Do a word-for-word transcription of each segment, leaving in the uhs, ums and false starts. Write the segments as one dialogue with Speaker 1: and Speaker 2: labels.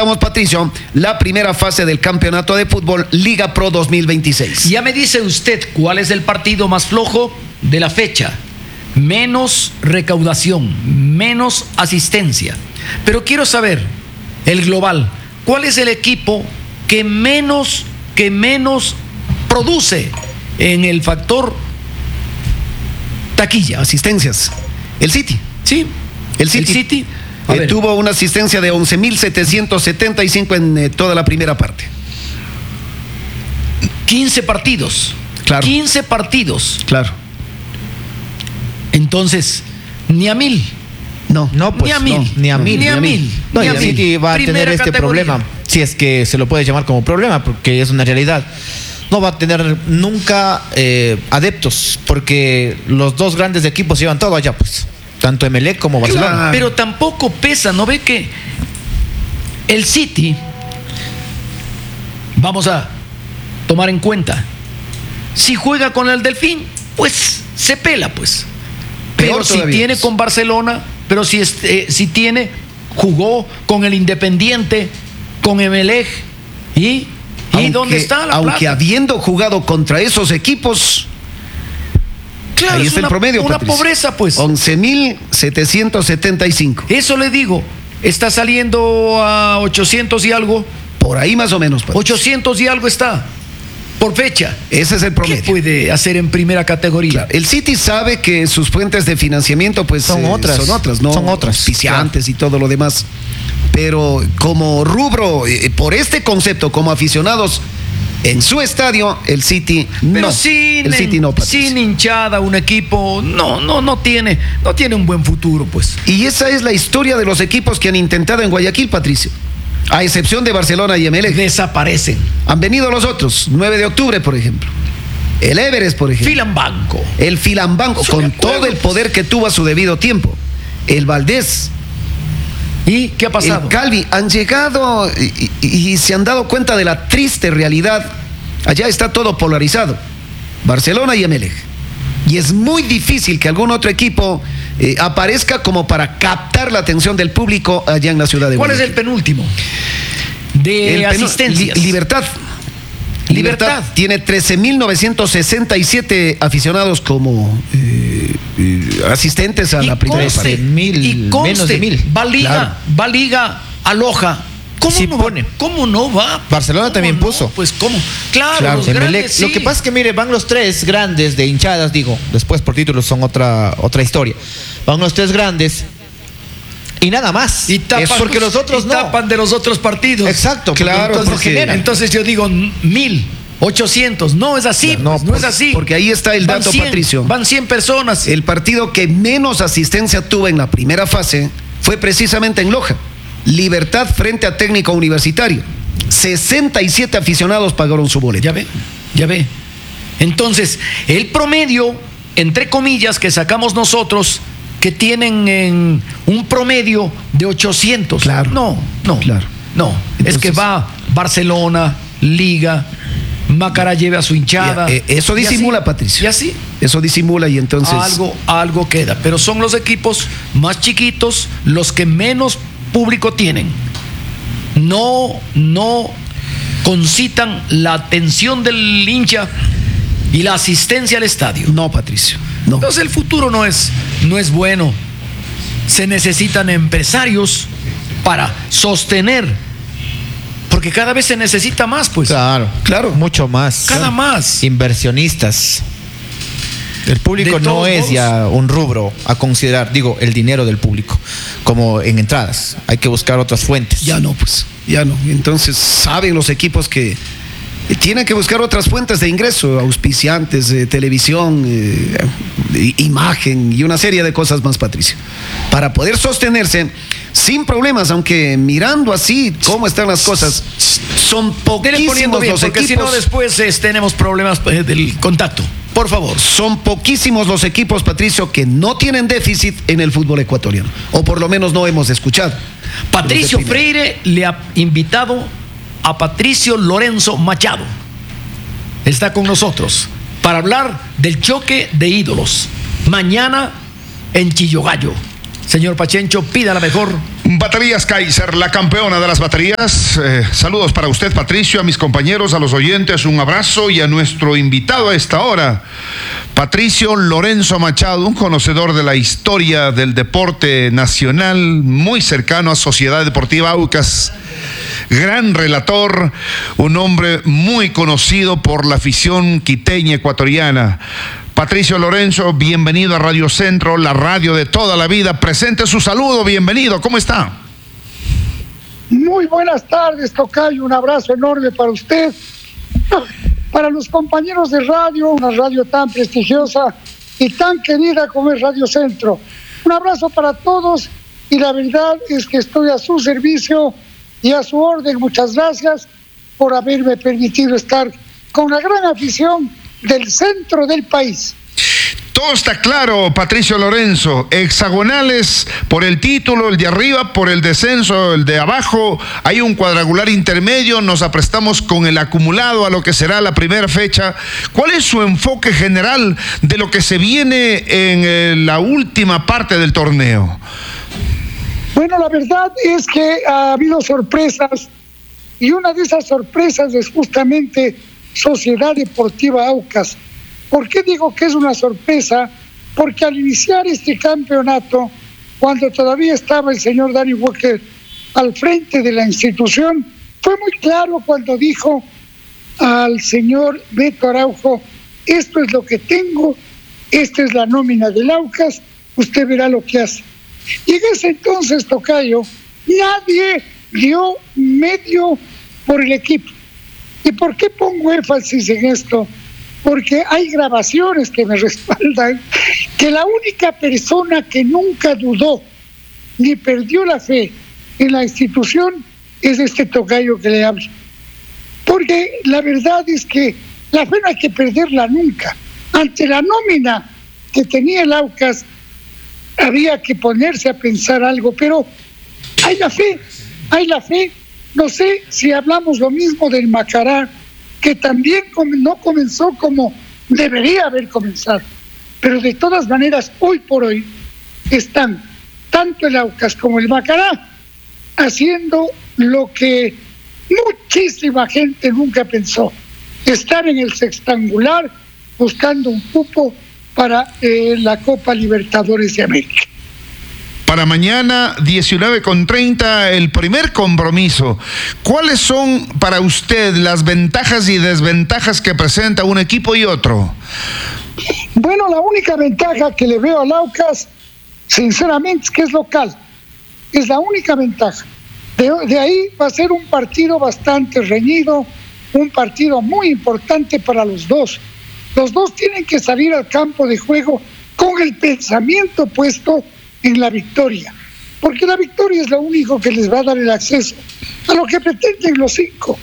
Speaker 1: Vamos, Patricio, la primera fase del campeonato de fútbol Liga Pro dos mil veintiséis.
Speaker 2: Ya me dice usted cuál es el partido más flojo de la fecha. Menos recaudación, menos asistencia. Pero quiero saber, el global, ¿cuál es el equipo que menos, que menos produce en el factor taquilla?
Speaker 1: Asistencias. El City.
Speaker 2: Sí,
Speaker 1: el City.
Speaker 2: El City
Speaker 1: Eh, tuvo una asistencia de once mil setecientos setenta y cinco en eh, toda la primera parte.
Speaker 2: quince partidos.
Speaker 1: Claro.
Speaker 2: quince partidos.
Speaker 1: Claro.
Speaker 2: Entonces, ni a mil.
Speaker 1: No,
Speaker 3: no, pues
Speaker 2: ni a mil.
Speaker 3: No, ni a mil.
Speaker 2: Ni a mil.
Speaker 3: No,
Speaker 2: ni
Speaker 3: y
Speaker 2: a
Speaker 3: el
Speaker 2: mil.
Speaker 3: City va a
Speaker 2: Primera
Speaker 3: tener este
Speaker 2: categoría.
Speaker 3: problema, si es que se lo puede llamar como problema, porque es una realidad. No va a tener nunca eh, adeptos, porque los dos grandes equipos llevan todo allá, pues. Tanto Emelec como Barcelona.
Speaker 2: Claro, pero tampoco pesa, ¿no ve que el City, vamos a tomar en cuenta, si juega con el Delfín, pues se pela, pues. Pero
Speaker 1: Peor
Speaker 2: si
Speaker 1: todavía,
Speaker 2: tiene
Speaker 1: pues.
Speaker 2: con Barcelona, pero si, este, si tiene, jugó con el Independiente, con Emelec, ¿y, ¿y
Speaker 1: Aunque-
Speaker 2: dónde está la
Speaker 1: Aunque
Speaker 2: plata?
Speaker 1: habiendo jugado contra esos equipos,
Speaker 2: Claro,
Speaker 1: ahí
Speaker 2: es
Speaker 1: está
Speaker 2: una,
Speaker 1: el promedio,
Speaker 2: una
Speaker 1: Patricio.
Speaker 2: pobreza, pues.
Speaker 1: once mil setecientos setenta y cinco.
Speaker 2: Eso le digo, está saliendo a ochocientos y algo.
Speaker 1: Por ahí más o menos, Patricio.
Speaker 2: ochocientos y algo está por fecha.
Speaker 1: Ese es el
Speaker 2: ¿Qué
Speaker 1: promedio.
Speaker 2: puede hacer en primera categoría?
Speaker 1: Claro, el City sabe que sus fuentes de financiamiento pues
Speaker 3: Son
Speaker 1: eh,
Speaker 3: otras.
Speaker 1: son otras, ¿no?
Speaker 3: Son otras,
Speaker 1: Auspiciantes y todo lo demás. Pero como rubro, eh, por este concepto, como aficionados en su estadio, el City
Speaker 2: Pero
Speaker 1: no.
Speaker 2: sin,
Speaker 1: el City no, Patricio.
Speaker 2: sin hinchada, un equipo no, no, no tiene, no tiene un buen futuro, pues.
Speaker 1: Y esa es la historia de los equipos que han intentado en Guayaquil, Patricio. A excepción de Barcelona y Emelec.
Speaker 2: Desaparecen.
Speaker 1: Han venido los otros, nueve de octubre, por ejemplo. El Everest, por ejemplo.
Speaker 2: Filan banco.
Speaker 1: El Filambanco,
Speaker 2: Eso me
Speaker 1: con
Speaker 2: acuerdo,
Speaker 1: todo el poder que tuvo a su debido tiempo. El Valdés.
Speaker 2: ¿Y qué ha pasado?
Speaker 1: El Calvi, han llegado y, y- y se han dado cuenta de la triste realidad. Allá está todo polarizado. Barcelona y Emelec. Y es muy difícil que algún otro equipo eh, aparezca como para captar la atención del público allá en la ciudad de
Speaker 2: ¿Cuál es
Speaker 1: Guayaquil.
Speaker 2: el penúltimo? De
Speaker 1: El penú-
Speaker 2: asistencias.
Speaker 1: Li- Libertad. Libertad.
Speaker 2: Libertad.
Speaker 1: Tiene trece mil novecientos sesenta y siete aficionados como eh, eh, asistentes a
Speaker 2: Y
Speaker 1: la primera
Speaker 2: conste,
Speaker 1: parte.
Speaker 3: mil,
Speaker 2: y conste,
Speaker 3: menos de mil.
Speaker 2: Va Liga,
Speaker 1: Claro.
Speaker 2: va Liga, aloja. ¿Cómo
Speaker 3: Sí
Speaker 2: no
Speaker 3: pone.
Speaker 2: va? ¿Cómo no va?
Speaker 3: Barcelona
Speaker 2: ¿Cómo
Speaker 3: también
Speaker 2: no?
Speaker 3: puso.
Speaker 2: Pues cómo. Claro,
Speaker 3: Claro,
Speaker 2: los
Speaker 3: Emelec.
Speaker 2: grandes, sí.
Speaker 3: Lo que pasa es que, mire, van los tres grandes de hinchadas, digo, después por títulos son otra, otra historia. Van los tres grandes y nada más.
Speaker 2: Y tapan,
Speaker 3: es porque los otros
Speaker 2: y
Speaker 3: no.
Speaker 2: tapan de los otros partidos.
Speaker 3: Exacto, porque
Speaker 1: Claro,
Speaker 3: entonces
Speaker 1: porque-
Speaker 3: generan.
Speaker 2: Entonces yo digo mil, ochocientos. No es así.
Speaker 3: No,
Speaker 2: pues, no es
Speaker 3: porque-
Speaker 2: así.
Speaker 1: porque ahí está el
Speaker 2: Van
Speaker 1: dato,
Speaker 2: cien,
Speaker 1: Patricio.
Speaker 2: Van cien personas.
Speaker 1: El partido que menos asistencia tuvo en la primera fase fue precisamente en Loja. Libertad frente a Técnico Universitario. sesenta y siete aficionados pagaron su boleto.
Speaker 2: Ya ve, ya ve. Entonces, el promedio, entre comillas, que sacamos nosotros, que tienen en un promedio de ochocientos.
Speaker 1: Claro.
Speaker 2: No, no.
Speaker 1: Claro.
Speaker 2: No. es
Speaker 1: Entonces-
Speaker 2: que va Barcelona, Liga, Macará lleva a su hinchada.
Speaker 1: Ya, eh, eso
Speaker 2: y así,
Speaker 1: disimula, Patricio.
Speaker 2: Y así.
Speaker 1: Eso disimula y entonces...
Speaker 2: Algo, algo queda. Pero son los equipos más chiquitos los que menos público tienen. No, no concitan la atención del hincha y la asistencia al estadio.
Speaker 1: No, Patricio, no.
Speaker 2: Entonces el futuro no es, no es bueno. Se necesitan empresarios para sostener, porque cada vez se necesita más, pues.
Speaker 3: Claro,
Speaker 1: Claro.
Speaker 3: mucho más.
Speaker 2: Cada
Speaker 3: Claro.
Speaker 2: más.
Speaker 3: Inversionistas. El público
Speaker 2: De
Speaker 3: no
Speaker 2: todos
Speaker 3: es
Speaker 2: modos.
Speaker 3: ya un rubro a considerar, digo, el dinero del público, como en entradas. Hay que buscar otras fuentes.
Speaker 1: Ya no, pues, ya no. Entonces saben los equipos que eh, tienen que buscar otras fuentes de ingreso, auspiciantes, eh, televisión, eh, eh, imagen y una serie de cosas más, Patricio, para poder sostenerse sin problemas, aunque mirando así cómo están las cosas, son
Speaker 2: Dele poniendo
Speaker 1: poquísimos
Speaker 2: bien,
Speaker 1: los
Speaker 2: porque si
Speaker 1: equipos.
Speaker 2: no después eh, tenemos problemas eh, del contacto. Por favor.
Speaker 1: Son poquísimos los equipos, Patricio, que no tienen déficit en el fútbol ecuatoriano, o por lo menos no hemos escuchado.
Speaker 2: Patricio
Speaker 1: Los de primera.
Speaker 2: Freire le ha invitado a Patricio Lorenzo Machado. Está con nosotros para hablar del choque de ídolos. Mañana en Chillogallo. Señor Pachencho, pida la mejor.
Speaker 4: Baterías Kaiser, la campeona de las baterías. Eh, saludos para usted, Patricio, a mis compañeros, a los oyentes, un abrazo y a nuestro invitado a esta hora, Patricio Lorenzo Machado, un conocedor de la historia del deporte nacional, muy cercano a Sociedad Deportiva Aucas, gran relator, un hombre muy conocido por la afición quiteña ecuatoriana. Patricio Lorenzo, bienvenido a Radio Centro, la radio de toda la vida. Presente su saludo, bienvenido, ¿cómo está?
Speaker 5: Muy buenas tardes, tocayo, un abrazo enorme para usted, para los compañeros de radio, una radio tan prestigiosa y tan querida como es Radio Centro. Un abrazo para todos y la verdad es que estoy a su servicio y a su orden. Muchas gracias por haberme permitido estar con la gran afición del centro del país.
Speaker 4: Todo está claro, Patricio Lorenzo. Hexagonales por el título, el de arriba por el descenso, el de abajo. Hay un cuadrangular intermedio. Nos aprestamos con el acumulado a lo que será la primera fecha. ¿Cuál es su enfoque general de lo que se viene en eh, la última parte del torneo?
Speaker 5: Bueno, la verdad es que ha habido sorpresas y una de esas sorpresas es justamente Sociedad Deportiva Aucas. ¿Por qué digo que es una sorpresa? Porque al iniciar este campeonato, cuando todavía estaba el señor Danny Walker al frente de la institución, fue muy claro cuando dijo al señor Beto Araujo: esto es lo que tengo, esta es la nómina del Aucas, usted verá lo que hace. Y en ese entonces, tocayo, nadie dio medio por el equipo. ¿Y por qué pongo énfasis en esto? Porque hay grabaciones que me respaldan que la única persona que nunca dudó ni perdió la fe en la institución es este tocayo que le hablo. Porque la verdad es que la fe no hay que perderla nunca. Ante la nómina que tenía el Aucas, había que ponerse a pensar algo, pero hay la fe, hay la fe. No sé si hablamos lo mismo del Macará, que también no comenzó como debería haber comenzado, pero de todas maneras hoy por hoy están tanto el Aucas como el Macará haciendo lo que muchísima gente nunca pensó: estar en el sextangular buscando un cupo para eh, la Copa Libertadores de América.
Speaker 4: Para mañana, diecinueve con treinta, el primer compromiso. ¿Cuáles son para usted las ventajas y desventajas que presenta un equipo y otro?
Speaker 5: Bueno, la única ventaja que le veo al Aucas, sinceramente, es que es local. Es la única ventaja. De, de ahí va a ser un partido bastante reñido, un partido muy importante para los dos. Los dos tienen que salir al campo de juego con el pensamiento puesto en la victoria, porque la victoria es lo único que les va a dar el acceso a lo que pretenden los cinco.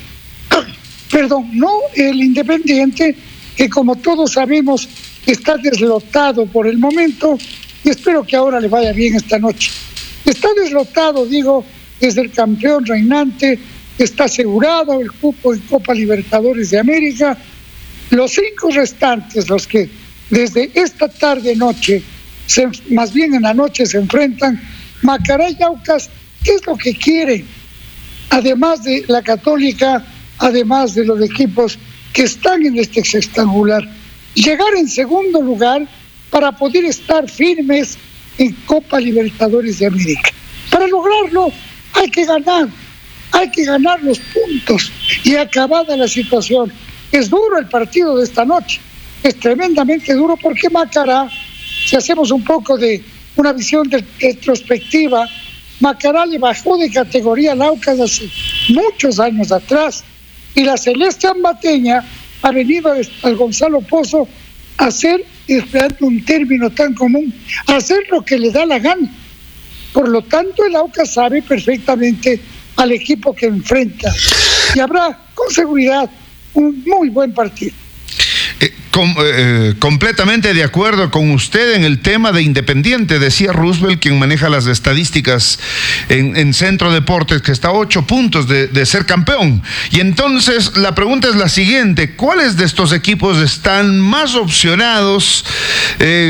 Speaker 5: Perdón, no el Independiente, que como todos sabemos está deslotado por el momento, y espero que ahora le vaya bien esta noche. Está deslotado, digo, desde el campeón reinante, está asegurado el cupo en Copa Libertadores de América. Los cinco restantes, los que desde esta tarde noche Se, más bien en la noche se enfrentan, Macará y Aucas, ¿qué es lo que quieren? Además de la Católica, además de los equipos que están en este sextangular, llegar en segundo lugar para poder estar firmes en Copa Libertadores de América. Para lograrlo hay que ganar, hay que ganar los puntos y acabada la situación. Es duro el partido de esta noche, es tremendamente duro porque Macará, si hacemos un poco de una visión de, de retrospectiva, Macará le bajó de categoría al Aucas hace muchos años atrás, y la Celeste Ambateña ha venido al Gonzalo Pozo a hacer, esperando un término tan común, a hacer lo que le da la gana. Por lo tanto, el Aucas sabe perfectamente al equipo que enfrenta y habrá con seguridad un muy buen partido.
Speaker 4: Eh, com, eh, completamente de acuerdo con usted en el tema de Independiente. Decía Roosevelt, quien maneja las estadísticas en, en Centro Deportes, que está a ocho puntos de, de ser campeón. Y entonces la pregunta es la siguiente: ¿cuáles de estos equipos están más opcionados? Eh,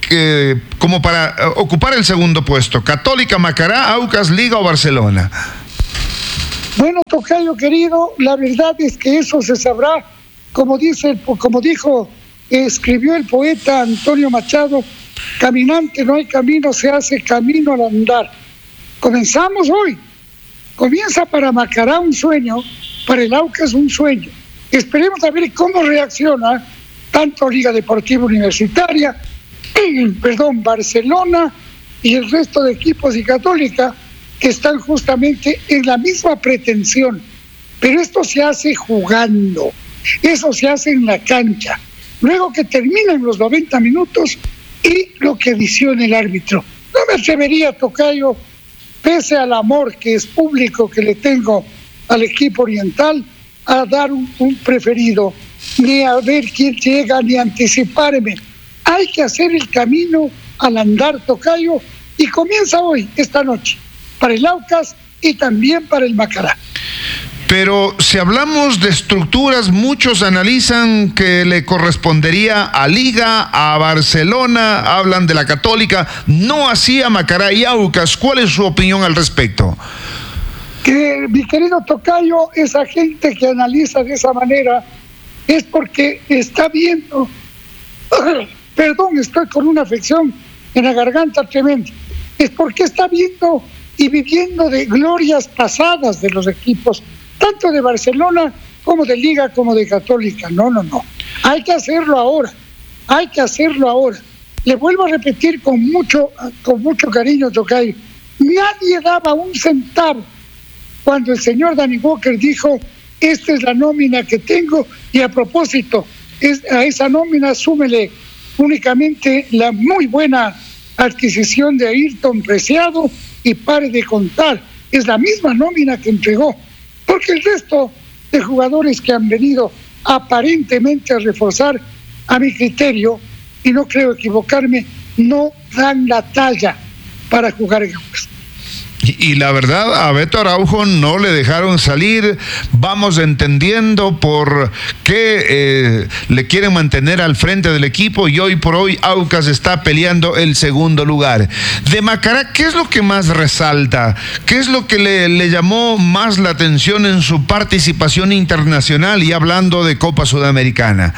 Speaker 4: eh, como para eh, ocupar el segundo puesto? ¿Católica, Macará, Aucas, Liga o Barcelona?
Speaker 5: Bueno, tocayo querido, la verdad es que eso se sabrá, como dice, como dijo, eh, escribió el poeta Antonio Machado, caminante no hay camino, se hace camino al andar. Comenzamos hoy. Comienza para Macará un sueño, para el Aucas un sueño. Esperemos a ver cómo reacciona tanto Liga Deportiva Universitaria, perdón, Barcelona y el resto de equipos y Católica, que están justamente en la misma pretensión. Pero esto se hace jugando, eso se hace en la cancha. Luego que terminan los noventa minutos y lo que adicione el árbitro. No me atrevería, tocayo, pese al amor que es público que le tengo al equipo oriental, a dar un, un preferido, ni a ver quién llega, ni anticiparme. Hay que hacer el camino al andar, tocayo, y comienza hoy, esta noche, para el Aucas y también para el Macará.
Speaker 4: Pero si hablamos de estructuras, muchos analizan que le correspondería a Liga, a Barcelona, hablan de la Católica, no así a Macará y Aucas. ¿Cuál es su opinión al respecto?
Speaker 5: Que, mi querido tocayo, esa gente que analiza de esa manera es porque está viendo, perdón, estoy con una afección en la garganta tremenda, es porque está viendo y viviendo de glorias pasadas de los equipos, tanto de Barcelona como de Liga como de Católica. No, no, no. Hay que hacerlo ahora. Hay que hacerlo ahora. Le vuelvo a repetir con mucho, con mucho cariño, tocayo. Nadie daba un centavo cuando el señor Danny Walker dijo, esta es la nómina que tengo, y a propósito, es, a esa nómina súmele únicamente la muy buena adquisición de Ayrton Preciado y pare de contar. Es la misma nómina que entregó. Porque el resto de jugadores que han venido aparentemente a reforzar, a mi criterio, y no creo equivocarme, no dan la talla para jugar en Aucas.
Speaker 4: Y, y la verdad, a Beto Araujo no le dejaron salir. Vamos entendiendo por qué eh, le quieren mantener al frente del equipo, y hoy por hoy Aucas está peleando el segundo lugar. De Macará, ¿qué es lo que más resalta? ¿Qué es lo que le, le llamó más la atención en su participación internacional y hablando de Copa Sudamericana?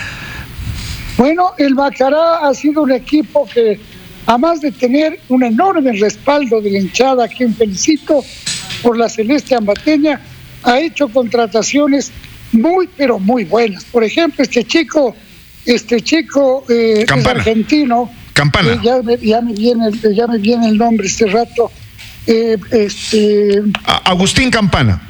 Speaker 5: Bueno, el Macará ha sido un equipo que, además de tener un enorme respaldo de la hinchada, a quien felicito por la celeste ambateña, ha hecho contrataciones muy, pero muy buenas. Por ejemplo, este chico, este chico eh, es argentino.
Speaker 4: Campana.
Speaker 5: Eh, ya, me, ya, me viene, ya me viene el nombre este rato. Eh, este,
Speaker 4: Agustín Campana.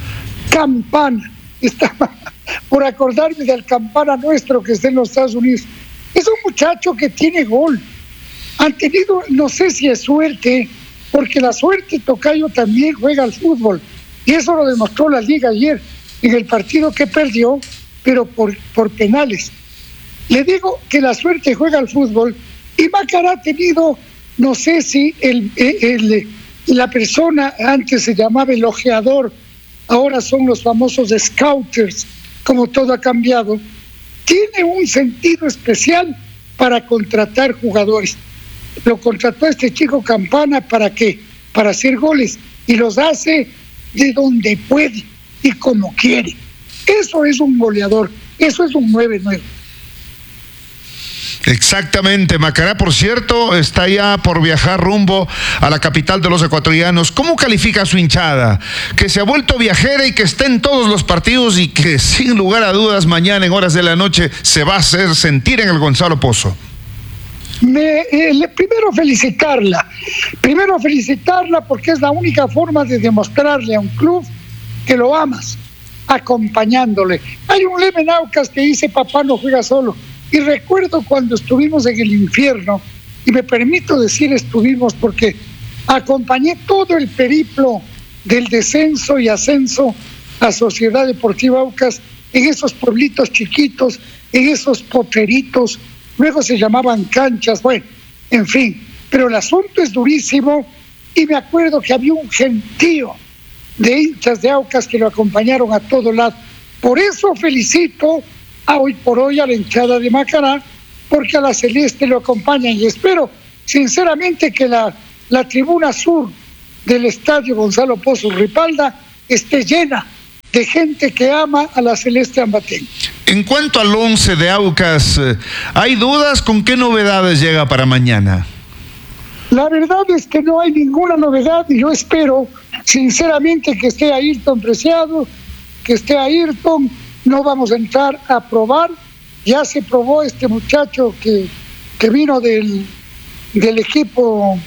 Speaker 5: Campana. Estaba por acordarme del Campana nuestro que está en los Estados Unidos. Es un muchacho que tiene gol. Han tenido, no sé si es suerte, porque la suerte, tocayo, también juega al fútbol. Y eso lo demostró la Liga ayer, en el partido que perdió, pero por, por penales. Le digo que la suerte juega al fútbol, y Macará ha tenido, no sé si el, el, el, la persona, antes se llamaba el ojeador, ahora son los famosos scouters, como todo ha cambiado, tiene un sentido especial para contratar jugadores. Lo contrató este chico Campana, ¿para qué? Para hacer goles, y los hace de donde puede y como quiere. Eso es un goleador, eso es un nueve nueve.
Speaker 4: Exactamente. Macará, por cierto, está ya por viajar rumbo a la capital de los ecuatorianos. ¿Cómo califica a su hinchada? Que se ha vuelto viajera y que está en todos los partidos, y que sin lugar a dudas mañana en horas de la noche se va a hacer sentir en el Gonzalo Pozo.
Speaker 5: Me, eh, le, primero felicitarla, primero felicitarla porque es la única forma de demostrarle a un club que lo amas, acompañándole. Hay un lema en Aucas que dice: papá no juega solo. Y recuerdo cuando estuvimos en el infierno, y me permito decir estuvimos porque acompañé todo el periplo del descenso y ascenso a Sociedad Deportiva Aucas, en esos pueblitos chiquitos, en esos potreritos, luego se llamaban canchas, bueno, en fin, pero el asunto es durísimo, y me acuerdo que había un gentío de hinchas de Aucas que lo acompañaron a todo lado. Por eso felicito a hoy por hoy a la hinchada de Macará, porque a la Celeste lo acompañan, y espero sinceramente que la, la tribuna sur del estadio Gonzalo Pozo Ripalda esté llena de gente que ama a la Celeste Ambateña.
Speaker 4: En cuanto al once de Aucas, ¿hay dudas? ¿Con qué novedades llega para mañana?
Speaker 5: La verdad es que no hay ninguna novedad y yo espero sinceramente que esté Ayrton Preciado, que esté Ayrton. No vamos a entrar a probar, ya se probó este muchacho que, que vino del, del equipo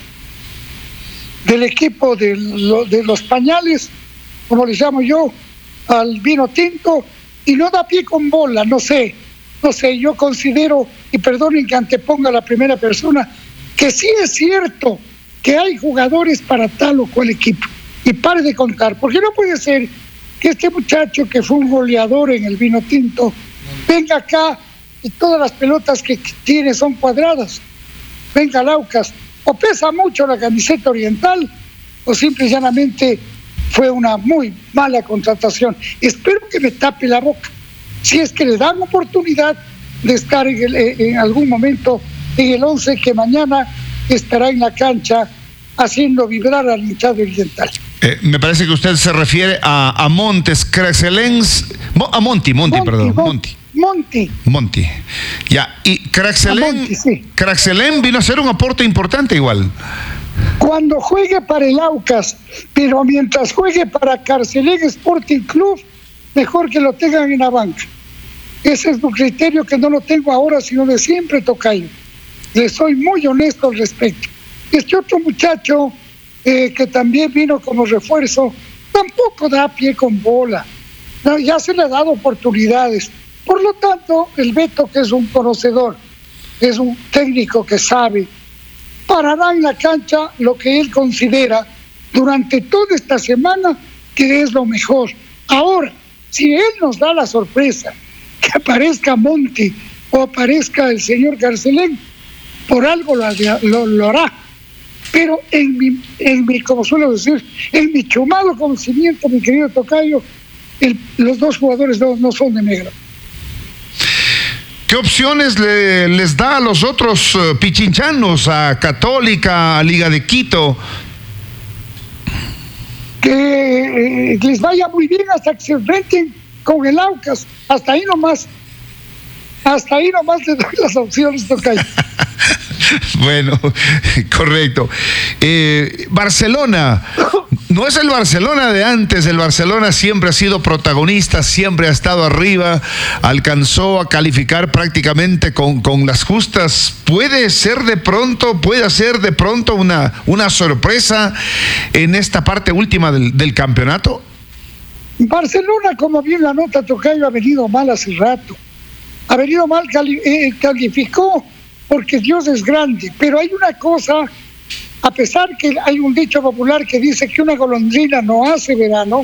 Speaker 5: del equipo de, lo, de los pañales, como les llamo yo, al vino tinto, y no da pie con bola, no sé, no sé, yo considero, y perdonen que anteponga a la primera persona, que sí es cierto que hay jugadores para tal o cual equipo, y pare de contar, porque no puede ser que este muchacho que fue un goleador en el vino tinto venga acá y todas las pelotas que tiene son cuadradas. Venga Laucas, o pesa mucho la camiseta oriental, o simple y llanamente fue una muy mala contratación. Espero que me tape la boca, si es que le dan oportunidad de estar en, el, en algún momento en el once que mañana estará en la cancha haciendo vibrar al hinchado oriental.
Speaker 4: Eh, me parece que usted se refiere a, a Montes Craxelens, a Monti, Monti, Monti perdón, Monti.
Speaker 5: Monti.
Speaker 4: Monti. Ya, y Craxelén,
Speaker 5: sí.
Speaker 4: Craxelén vino a ser un aporte importante igual.
Speaker 5: Cuando juegue para el Aucas, pero mientras juegue para Carcelén Sporting Club, mejor que lo tengan en la banca. Ese es un criterio que no lo tengo ahora, sino de siempre, tocayo. Le soy muy honesto al respecto. Este otro muchacho eh, que también vino como refuerzo, tampoco da pie con bola. No, ya se le ha dado oportunidades. Por lo tanto, el Beto, que es un conocedor, es un técnico que sabe, parará en la cancha lo que él considera durante toda esta semana que es lo mejor. Ahora, si él nos da la sorpresa que aparezca Monti o aparezca el señor Carcelén, por algo lo, lo, lo hará. Pero en mi, en mi, como suelo decir, en mi chumado conocimiento, mi querido tocayo, el, los dos jugadores no, no son de negro.
Speaker 4: ¿Qué opciones le, les da a los otros uh, pichinchanos, a Católica, a Liga de Quito?
Speaker 5: Que eh, les vaya muy bien hasta que se enfrenten con el Aucas. Hasta ahí nomás. Hasta ahí nomás les doy las opciones, tocayo.
Speaker 4: Bueno, correcto. Eh, Barcelona, no es el Barcelona de antes, el Barcelona siempre ha sido protagonista, siempre ha estado arriba, alcanzó a calificar prácticamente con, con las justas. ¿Puede ser de pronto, puede ser de pronto una, una sorpresa en esta parte última del, del campeonato?
Speaker 5: Barcelona, como bien la nota tocayo, ha venido mal hace rato. Ha venido mal, cali- eh, calificó porque Dios es grande, pero hay una cosa, a pesar que hay un dicho popular que dice que una golondrina no hace verano,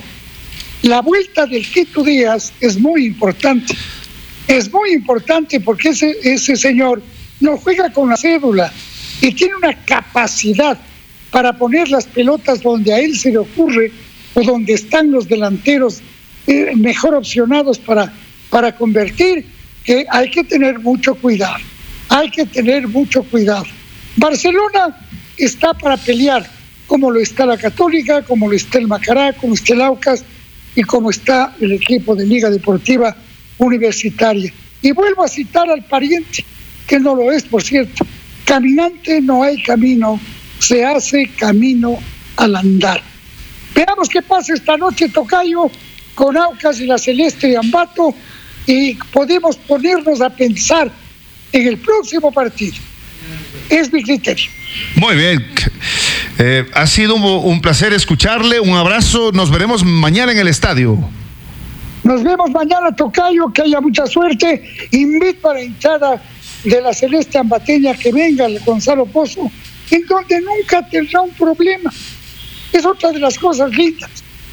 Speaker 5: la vuelta del Quito Díaz es muy importante, es muy importante porque ese, ese señor no juega con la cédula y tiene una capacidad para poner las pelotas donde a él se le ocurre o donde están los delanteros eh, mejor opcionados para, para convertir, que hay que tener mucho cuidado. Hay que tener mucho cuidado. Barcelona está para pelear, como lo está la Católica, como lo está el Macará, como está el Aucas y como está el equipo de Liga Deportiva Universitaria. Y vuelvo a citar al pariente, que no lo es, por cierto. Caminante no hay camino, se hace camino al andar. Veamos qué pasa esta noche, tocayo, con Aucas y la Celeste de Ambato, y podemos ponernos a pensar en el próximo partido. Es mi criterio.
Speaker 4: Muy bien. Eh, ha sido un, un placer escucharle. Un abrazo. Nos veremos mañana en el estadio.
Speaker 5: Nos vemos mañana, tocayo. Que haya mucha suerte. Invito a la hinchada de la Celeste Ambateña que venga al Gonzalo Pozo, en donde nunca tendrá un problema. Es otra de las cosas lindas.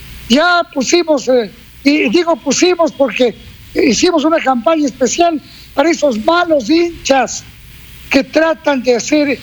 Speaker 5: Ya pusimos, eh, y digo pusimos porque hicimos una campaña especial para esos malos hinchas que tratan de hacer,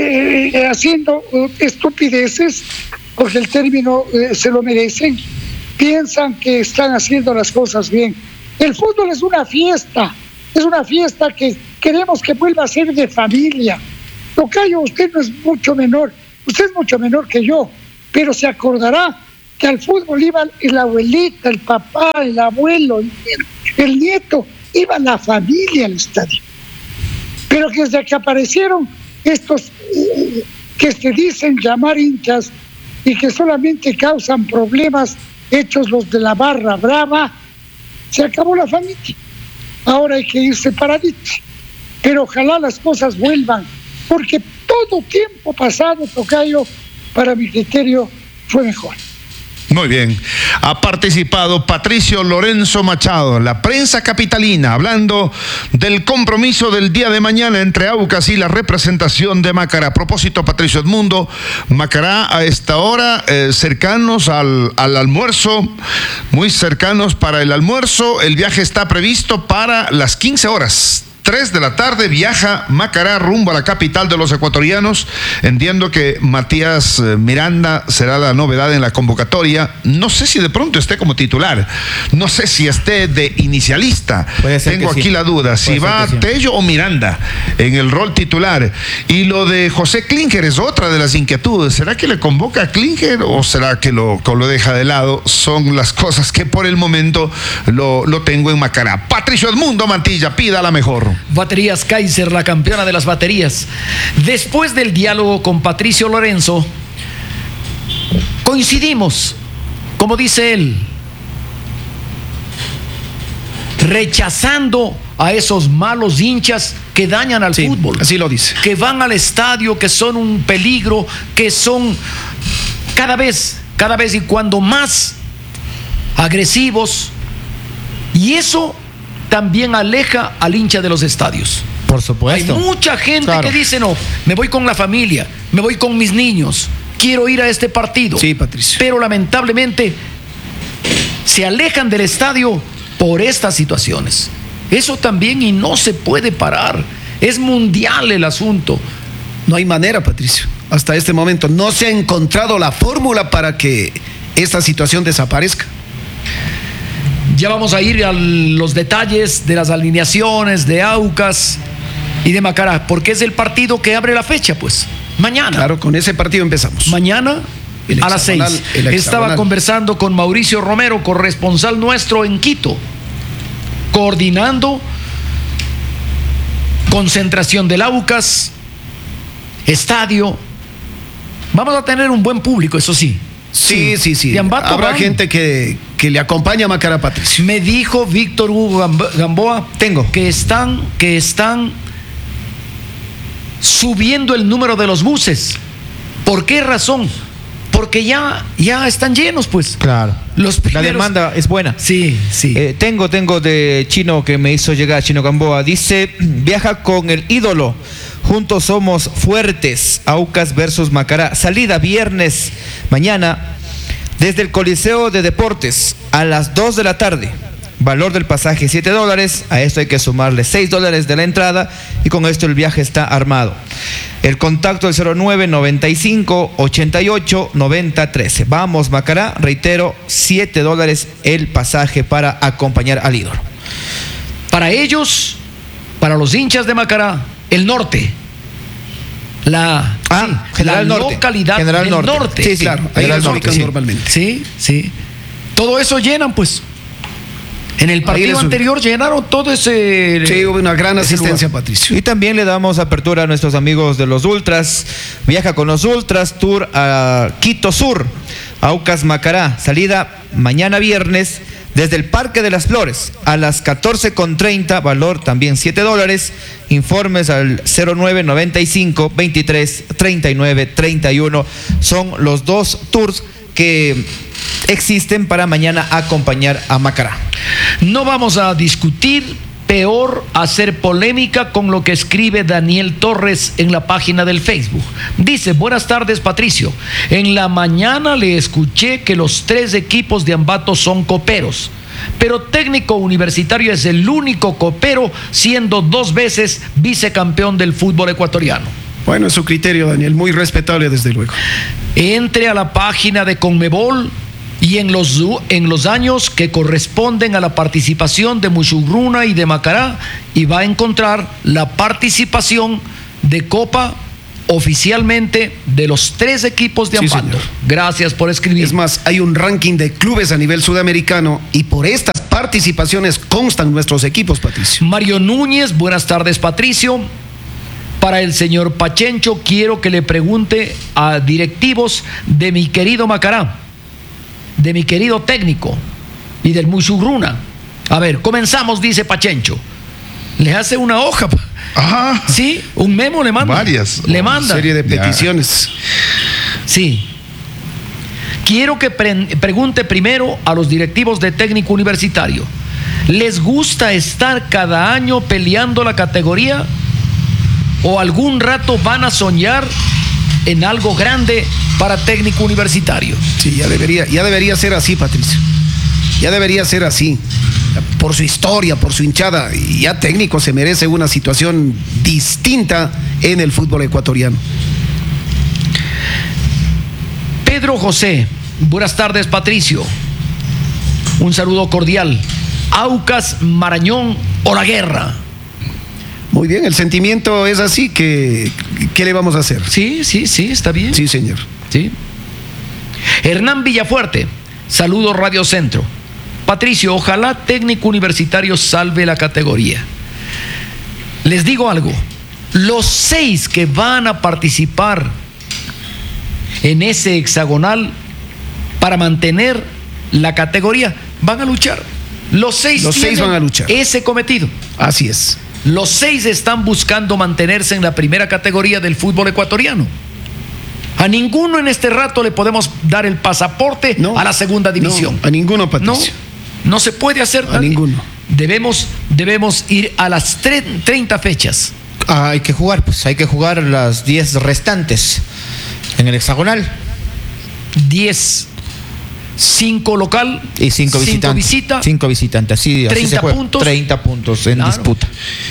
Speaker 5: eh, haciendo uh, estupideces, porque el término eh, se lo merecen, piensan que están haciendo las cosas bien. El fútbol es una fiesta, es una fiesta que queremos que vuelva a ser de familia. Tocayo, usted no es mucho menor, usted es mucho menor que yo, pero se acordará que al fútbol iba la abuelita, el papá, el abuelo, el, el nieto, iba la familia al estadio. Pero que desde que aparecieron estos eh, que se dicen llamar hinchas y que solamente causan problemas hechos los de la barra brava, se acabó la familia. Ahora hay que ir separaditos. Pero ojalá las cosas vuelvan, porque todo tiempo pasado, Tocayo, para mi criterio, fue mejor.
Speaker 4: Muy bien. Ha participado Patricio Lorenzo Machado, la prensa capitalina, hablando del compromiso del día de mañana entre Aucas y la representación de Macará. A propósito, Patricio Edmundo, Macará a esta hora, eh, cercanos al, al almuerzo, muy cercanos para el almuerzo. El viaje está previsto para las quince horas. tres de la tarde viaja Macará rumbo a la capital de los ecuatorianos. Entiendo que Matías Miranda será la novedad en la convocatoria. No sé si de pronto esté como titular. No sé si esté de inicialista. Tengo aquí sí. la duda. Si va sí. Tello o Miranda en el rol titular. Y lo de José Klinger es otra de las inquietudes. ¿Será que le convoca a Klinger o será que lo, que lo deja de lado? Son las cosas que por el momento lo, lo tengo en Macará. Patricio Edmundo Mantilla, pida la mejor.
Speaker 2: Baterías Kaiser, la campeona de las baterías. Después del diálogo con Patricio Lorenzo, coincidimos, como dice él, rechazando a esos malos hinchas que dañan al
Speaker 1: sí,
Speaker 2: fútbol.
Speaker 1: Así lo dice.
Speaker 2: Que van al estadio, que son un peligro, que son cada vez, cada vez y cuando más agresivos. Y eso también aleja al hincha de los estadios.
Speaker 3: Por supuesto.
Speaker 2: Hay mucha gente
Speaker 3: claro.
Speaker 2: que dice, no, me voy con la familia, me voy con mis niños, quiero ir a este partido.
Speaker 1: Sí, Patricio.
Speaker 2: Pero lamentablemente se alejan del estadio por estas situaciones. Eso también y no se puede parar. Es mundial el asunto.
Speaker 1: No hay manera, Patricio. Hasta este momento no se ha encontrado la fórmula para que esta situación desaparezca.
Speaker 2: Ya vamos a ir a los detalles de las alineaciones de Aucas y de Macará, porque es el partido que abre la fecha, pues. Mañana.
Speaker 1: Claro, con ese partido empezamos.
Speaker 2: Mañana a las seis. Estaba conversando con Mauricio Romero, corresponsal nuestro en Quito, coordinando concentración del Aucas, estadio. Vamos a tener un buen público, eso sí.
Speaker 1: Sí, sí, sí.
Speaker 2: De Ambato
Speaker 1: Habrá
Speaker 2: van.
Speaker 1: gente que, que le acompaña a Macará, Patricio.
Speaker 2: Me dijo Víctor Hugo Gamboa
Speaker 1: Tengo.
Speaker 2: que están, que están subiendo el número de los buses. ¿Por qué razón? Porque ya, ya están llenos, pues.
Speaker 3: Claro.
Speaker 2: Los primeros...
Speaker 3: La demanda es buena.
Speaker 2: Sí, sí.
Speaker 3: Eh, tengo, tengo de Chino que me hizo llegar, Chino Gamboa. Dice, viaja con el ídolo. Juntos somos fuertes. Aucas versus Macará. Salida viernes mañana desde el Coliseo de Deportes a las dos de la tarde. Valor del pasaje siete dólares. A esto hay que sumarle seis dólares de la entrada y con esto el viaje está armado. El contacto es cero nueve noventa y cinco ochenta y ocho noventa trece. Vamos Macará, reitero, siete dólares el pasaje para acompañar al ídolo.
Speaker 2: Para ellos, para los hinchas de Macará, el norte. La,
Speaker 3: ah,
Speaker 2: sí,
Speaker 3: General
Speaker 2: la
Speaker 3: Norte.
Speaker 2: localidad
Speaker 3: General
Speaker 2: del
Speaker 3: Norte.
Speaker 2: norte.
Speaker 3: Sí, sí,
Speaker 1: claro, ahí
Speaker 3: General
Speaker 1: les
Speaker 3: Norte,
Speaker 1: ubican
Speaker 3: sí.
Speaker 1: normalmente.
Speaker 2: Sí, sí. Todo eso llenan, pues. En el partido
Speaker 1: les-
Speaker 2: anterior llenaron todo ese...
Speaker 1: Sí, hubo una gran
Speaker 2: ese
Speaker 1: asistencia,
Speaker 2: lugar.
Speaker 1: Patricio.
Speaker 3: Y también le damos apertura a nuestros amigos de los Ultras. Viaja con los Ultras, tour a Quito Sur, Aucas Macará. Salida mañana viernes desde el Parque de las Flores a las catorce con treinta, valor también siete dólares. Informes al cero nueve noventa y cinco veintitrés treinta y nueve treinta y uno. Son los dos tours que existen para mañana acompañar a Macará.
Speaker 2: No vamos a discutir, peor hacer polémica con lo que escribe Daniel Torres en la página del Facebook. Dice, buenas tardes Patricio, en la mañana le escuché que los tres equipos de Ambato son coperos, pero Técnico Universitario es el único copero, siendo dos veces vicecampeón del fútbol ecuatoriano.
Speaker 1: Bueno, es su criterio, Daniel, muy respetable desde luego.
Speaker 2: Entre a la página de Conmebol y en los, en los años que corresponden a la participación de Muchugruna y de Macará, y va a encontrar la participación de Copa oficialmente de los tres equipos de
Speaker 1: Sí,
Speaker 2: Ambato.
Speaker 1: señor.
Speaker 2: Gracias por escribir.
Speaker 1: Es más, hay un ranking de clubes a nivel sudamericano y por estas participaciones constan nuestros equipos, Patricio.
Speaker 2: Mario Núñez, buenas tardes, Patricio. Para el señor Pachencho, quiero que le pregunte a directivos de mi querido Macará, de mi querido técnico y del Muchugruna. A ver, comenzamos, dice Pachencho. Le hace una hoja.
Speaker 4: Ajá.
Speaker 2: Sí, un memo le manda.
Speaker 4: Varias.
Speaker 2: Le manda.
Speaker 1: Serie de
Speaker 4: Ya.
Speaker 1: peticiones.
Speaker 2: Sí. Quiero que pre- pregunte primero a los directivos de técnico universitario. ¿Les gusta estar cada año peleando la categoría? ¿O algún rato van a soñar en algo grande para técnico universitario?
Speaker 1: Sí, ya debería, ya debería ser así, Patricio. Ya debería ser así. Por su historia, por su hinchada. Y ya técnico se merece una situación distinta en el fútbol ecuatoriano.
Speaker 2: Pedro José, buenas tardes, Patricio. Un saludo cordial. Aucas, Marañón o la guerra.
Speaker 1: Muy bien, el sentimiento es así que ¿qué le vamos a hacer?
Speaker 2: Sí, sí, sí, está bien.
Speaker 1: Sí, señor.
Speaker 2: Sí. Hernán Villafuerte, saludos Radio Centro. Patricio, ojalá técnico universitario salve la categoría. Les digo algo, los seis que van a participar en ese hexagonal para mantener la categoría van a luchar. Los seis,
Speaker 1: Los seis
Speaker 2: tienen
Speaker 1: van a luchar.
Speaker 2: ese cometido.
Speaker 1: Así es.
Speaker 2: Los seis están buscando mantenerse en la primera categoría del fútbol ecuatoriano. A ninguno en este rato le podemos dar el pasaporte
Speaker 1: No,
Speaker 2: a la segunda división.
Speaker 1: no, a ninguno, Patricio.
Speaker 2: No, no se puede hacer.
Speaker 1: A ninguno.
Speaker 2: Debemos, debemos ir a las tre- treinta fechas.
Speaker 3: Ah, hay que jugar, pues hay que jugar las diez restantes en el hexagonal
Speaker 2: diez, cinco local
Speaker 3: y cinco visitantes.
Speaker 2: visita.
Speaker 3: Cinco visitantes, así, así
Speaker 2: treinta
Speaker 3: se juega.
Speaker 2: puntos.
Speaker 3: treinta puntos en
Speaker 2: Claro.
Speaker 3: disputa.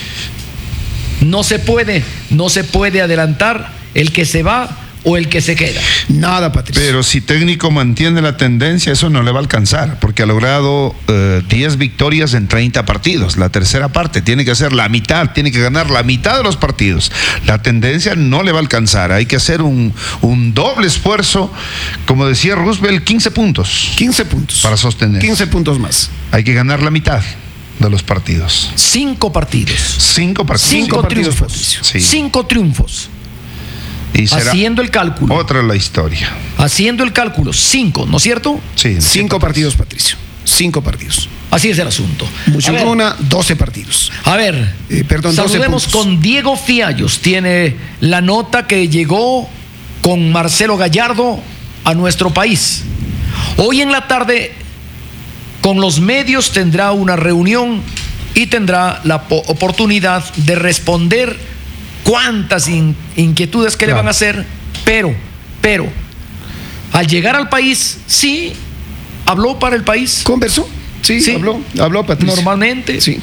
Speaker 2: No se puede, no se puede adelantar el que se va o el que se queda.
Speaker 1: Nada, Patricio.
Speaker 4: Pero si técnico mantiene la tendencia, eso no le va a alcanzar, porque ha logrado eh, diez victorias en treinta partidos. La tercera parte tiene que hacer la mitad, tiene que ganar la mitad de los partidos. La tendencia no le va a alcanzar. Hay que hacer un, un doble esfuerzo, como decía Roosevelt, quince puntos
Speaker 1: quince puntos.
Speaker 4: para sostener.
Speaker 1: quince puntos más.
Speaker 4: Hay que ganar la mitad de los partidos.
Speaker 2: Cinco partidos.
Speaker 4: Cinco partidos.
Speaker 2: Cinco,
Speaker 1: partidos,
Speaker 2: triunfos.
Speaker 1: Patricio.
Speaker 4: Sí.
Speaker 2: Cinco triunfos.
Speaker 4: Y será
Speaker 2: Haciendo el cálculo.
Speaker 4: otra la historia.
Speaker 2: Haciendo el cálculo. Cinco, ¿no es cierto?
Speaker 4: Sí,
Speaker 1: Cinco partidos, Patricio. Cinco partidos.
Speaker 2: Así es el asunto. A ver,
Speaker 1: Muchugruna, doce partidos.
Speaker 2: A ver,
Speaker 1: Eh, perdón, doce
Speaker 2: saludemos
Speaker 1: puntos.
Speaker 2: con Diego Fiallos. Tiene la nota que llegó con Marcelo Gallardo a nuestro país. Hoy en la tarde, con los medios, tendrá una reunión y tendrá la po- oportunidad de responder cuántas in- inquietudes que le
Speaker 3: Claro.
Speaker 2: van a hacer, pero, pero, al llegar al país, sí, habló para el país.
Speaker 1: ¿Conversó? Sí,
Speaker 2: Sí.
Speaker 1: habló. Habló, Patricio.
Speaker 2: Normalmente.
Speaker 1: Sí.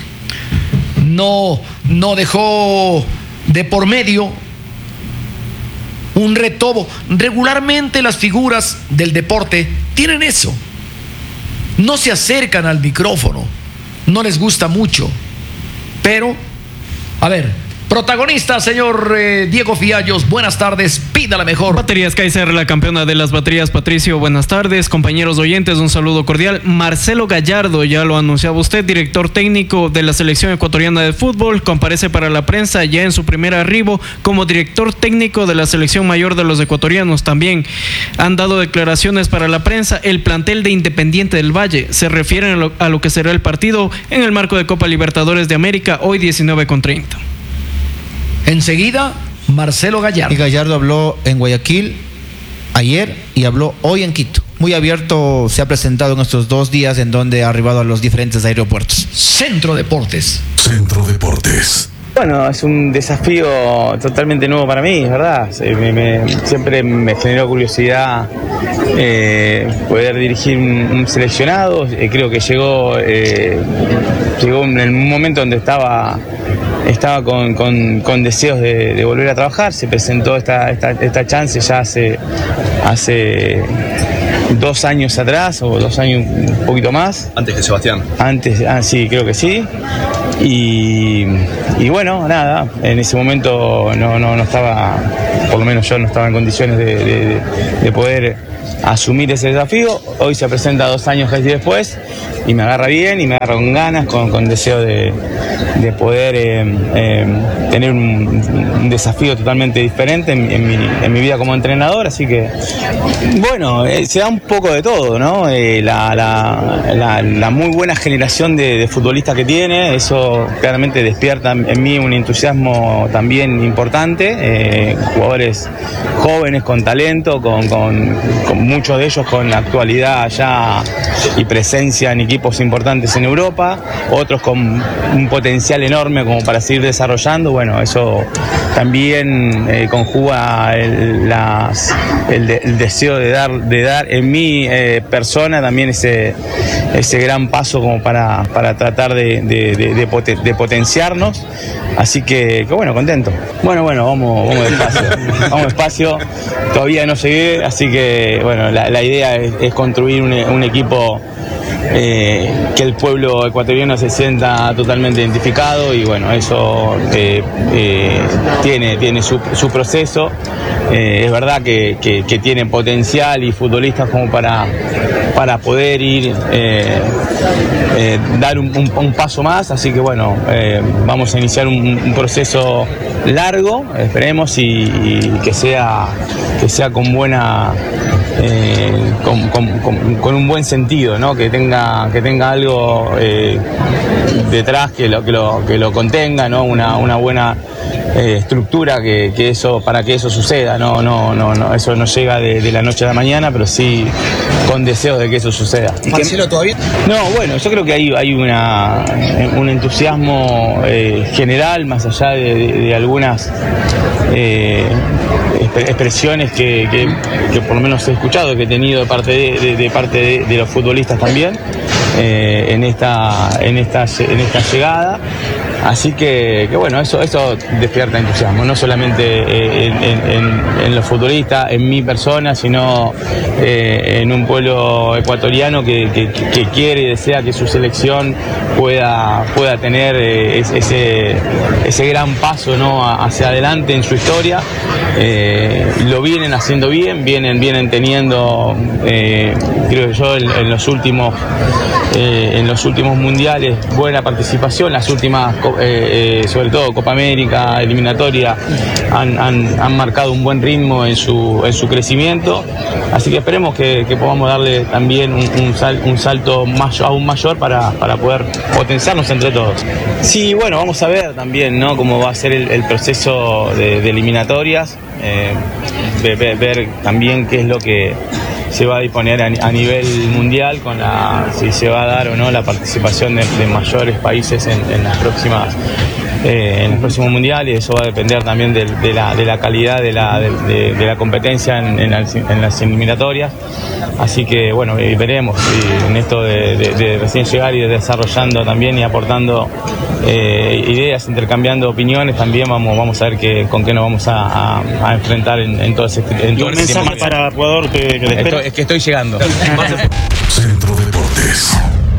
Speaker 2: no, no dejó de por medio un retobo. Regularmente las figuras del deporte tienen eso. No se acercan al micrófono, no les gusta mucho. Pero, a ver, protagonista, señor eh, Diego Fiallos, buenas tardes, pídala mejor.
Speaker 6: Baterías Kaiser, la campeona de las baterías. Patricio, buenas tardes. Compañeros oyentes, un saludo cordial. Marcelo Gallardo, ya lo anunciaba usted, director técnico de la selección ecuatoriana de fútbol, comparece para la prensa ya en su primer arribo como director técnico de la selección mayor de los ecuatorianos. También han dado declaraciones para la prensa. El plantel de Independiente del Valle se refieren a lo, a lo que será el partido en el marco de Copa Libertadores de América, hoy diecinueve con treinta.
Speaker 2: Enseguida, Marcelo
Speaker 3: Y
Speaker 2: Gallardo.
Speaker 3: Gallardo habló en Guayaquil ayer y habló hoy en Quito. Muy abierto se ha presentado en estos dos días en donde ha arribado a los diferentes aeropuertos.
Speaker 2: Centro Deportes.
Speaker 7: Centro Deportes.
Speaker 8: Bueno, es un desafío totalmente nuevo para mí, ¿verdad? Se- me- me- siempre me generó curiosidad eh, poder dirigir un, un seleccionado. Eh, creo que llegó, eh, llegó en un momento donde estaba, estaba con, con- con deseos de, de volver a trabajar. Se presentó esta, esta, esta chance ya hace, hace dos años atrás, o dos años un poquito más.
Speaker 9: Antes que Sebastián.
Speaker 8: Antes, ah, sí, creo que sí. Y, y bueno, nada, en ese momento no, no, no estaba, por lo menos yo no estaba en condiciones de, de, de poder asumir ese desafío. Hoy se presenta dos años casi después y me agarra bien y me agarra con ganas, con, con deseo de, de poder eh, eh, tener un, un desafío totalmente diferente en, en, mi, en mi vida como entrenador. Así que, bueno, eh, se da un poco de todo, ¿no? Eh, la, la, la, la muy buena generación de, de futbolistas que tiene, eso claramente despierta en mí un entusiasmo también importante. Eh, jugadores jóvenes con talento, con, con, con muchos de ellos con actualidad ya y presencia en equipos importantes en Europa, otros con un potencial enorme como para seguir desarrollando. Bueno, eso también eh, conjuga el, las, el, de, el deseo de dar, de dar en mi eh, persona también ese, ese gran paso como para, para tratar de, de, de, de, poten, de potenciarnos. Así que, que bueno, contento. Bueno, bueno, vamos, vamos despacio. Vamos despacio. Todavía no llegué, así que bueno, la, la idea es, es construir un, un equipo eh, que el pueblo ecuatoriano se sienta totalmente identificado y bueno, eso eh, eh, tiene, tiene su, su proceso. Eh, es verdad que, que, que tiene potencial y futbolistas como para, para poder ir, eh, eh, dar un, un, un paso más, así que bueno, eh, vamos a iniciar un, un proceso largo, esperemos, y, y que sea, que sea con buena, eh, con, con, con, con un buen sentido, ¿no? Que tenga, que tenga algo eh, detrás que lo, que lo, que lo contenga, ¿no? Una, una buena eh, estructura que, que eso, para que eso suceda, no, no, no, no, eso no llega de, de la noche a la mañana, pero sí con deseo de que eso suceda.
Speaker 9: ¿Y Marcelo todavía?
Speaker 8: No, bueno, yo creo que hay, hay una, un entusiasmo eh, general, más allá de, de, de algunas eh, expresiones que, que, que por lo menos he escuchado, que he tenido de parte de, de, de parte de, de los futbolistas también eh, en esta, en esta, en esta llegada. Así que, que bueno, eso, eso despierta entusiasmo, no solamente en, en, en los futbolistas, en mi persona, sino eh, en un pueblo ecuatoriano que, que, que quiere y desea que su selección pueda, pueda tener eh, ese, ese gran paso, ¿no? hacia adelante en su historia. Eh, lo vienen haciendo bien, vienen, vienen teniendo, eh, creo yo, en, en los últimos eh, en los últimos mundiales buena participación, las últimas Eh, eh, sobre todo Copa América, eliminatoria, han, han, han marcado un buen ritmo en su, en su crecimiento, así que esperemos que, que podamos darle también un, un, sal, un salto más, aún mayor para, para poder potenciarnos entre todos. Sí, bueno, vamos a ver también, ¿no? Cómo va a ser el, el proceso de, de eliminatorias, eh, ver, ver también qué es lo que se va a disponer a, a nivel mundial, con la, si se va a dar o no la participación de, de mayores países en, en las próximas eh, en los próximos mundiales. Eso va a depender también de, de, la, de la calidad de la, de, de, de la competencia en, en, las, en las eliminatorias. Así que bueno, veremos si en esto de, de, de recién llegar y de desarrollando también y aportando eh, ideas, intercambiando opiniones, también vamos, vamos a ver que, con qué nos vamos a, a, a enfrentar en, en todo ese en todo
Speaker 10: un mensaje
Speaker 8: tiempo.
Speaker 10: Para Ecuador que, que le espera.
Speaker 8: Es que estoy llegando.
Speaker 7: Centro Deportes.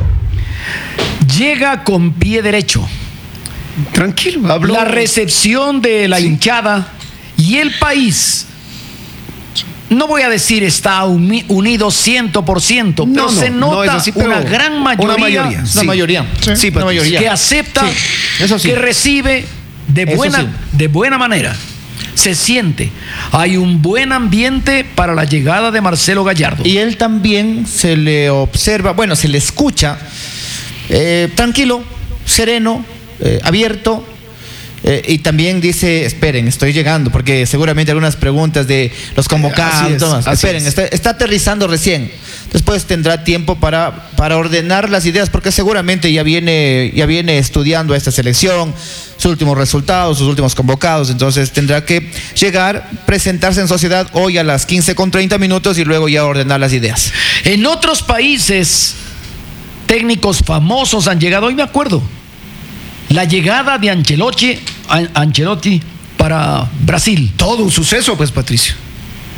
Speaker 2: Llega con pie derecho.
Speaker 1: Tranquilo, hablo.
Speaker 2: La recepción de la sí. hinchada y el país, no voy a decir está uni, unido cien por ciento, pero no, no, se nota no es así, pero una gran mayoría,
Speaker 3: una mayoría, sí. una mayoría,
Speaker 2: sí. Sí, una mayoría. Que acepta, sí. Eso sí. que recibe de buena, sí. de buena manera. Se siente, hay un buen ambiente para la llegada de Marcelo Gallardo.
Speaker 3: Y él también se le observa, bueno, se le escucha eh, tranquilo, sereno, eh, abierto, eh, y también dice, esperen, estoy llegando, porque seguramente algunas preguntas de los convocados, es, todas, esperen, está, está aterrizando recién. Después tendrá tiempo para, para ordenar las ideas, porque seguramente ya viene, ya viene estudiando a esta selección, sus últimos resultados, sus últimos convocados. Entonces tendrá que llegar, presentarse en sociedad hoy a las quince con treinta minutos y luego ya ordenar las ideas.
Speaker 2: En otros países, técnicos famosos han llegado. Hoy me acuerdo, la llegada de Ancelotti, Ancelotti para Brasil.
Speaker 1: Todo un suceso, pues, Patricio.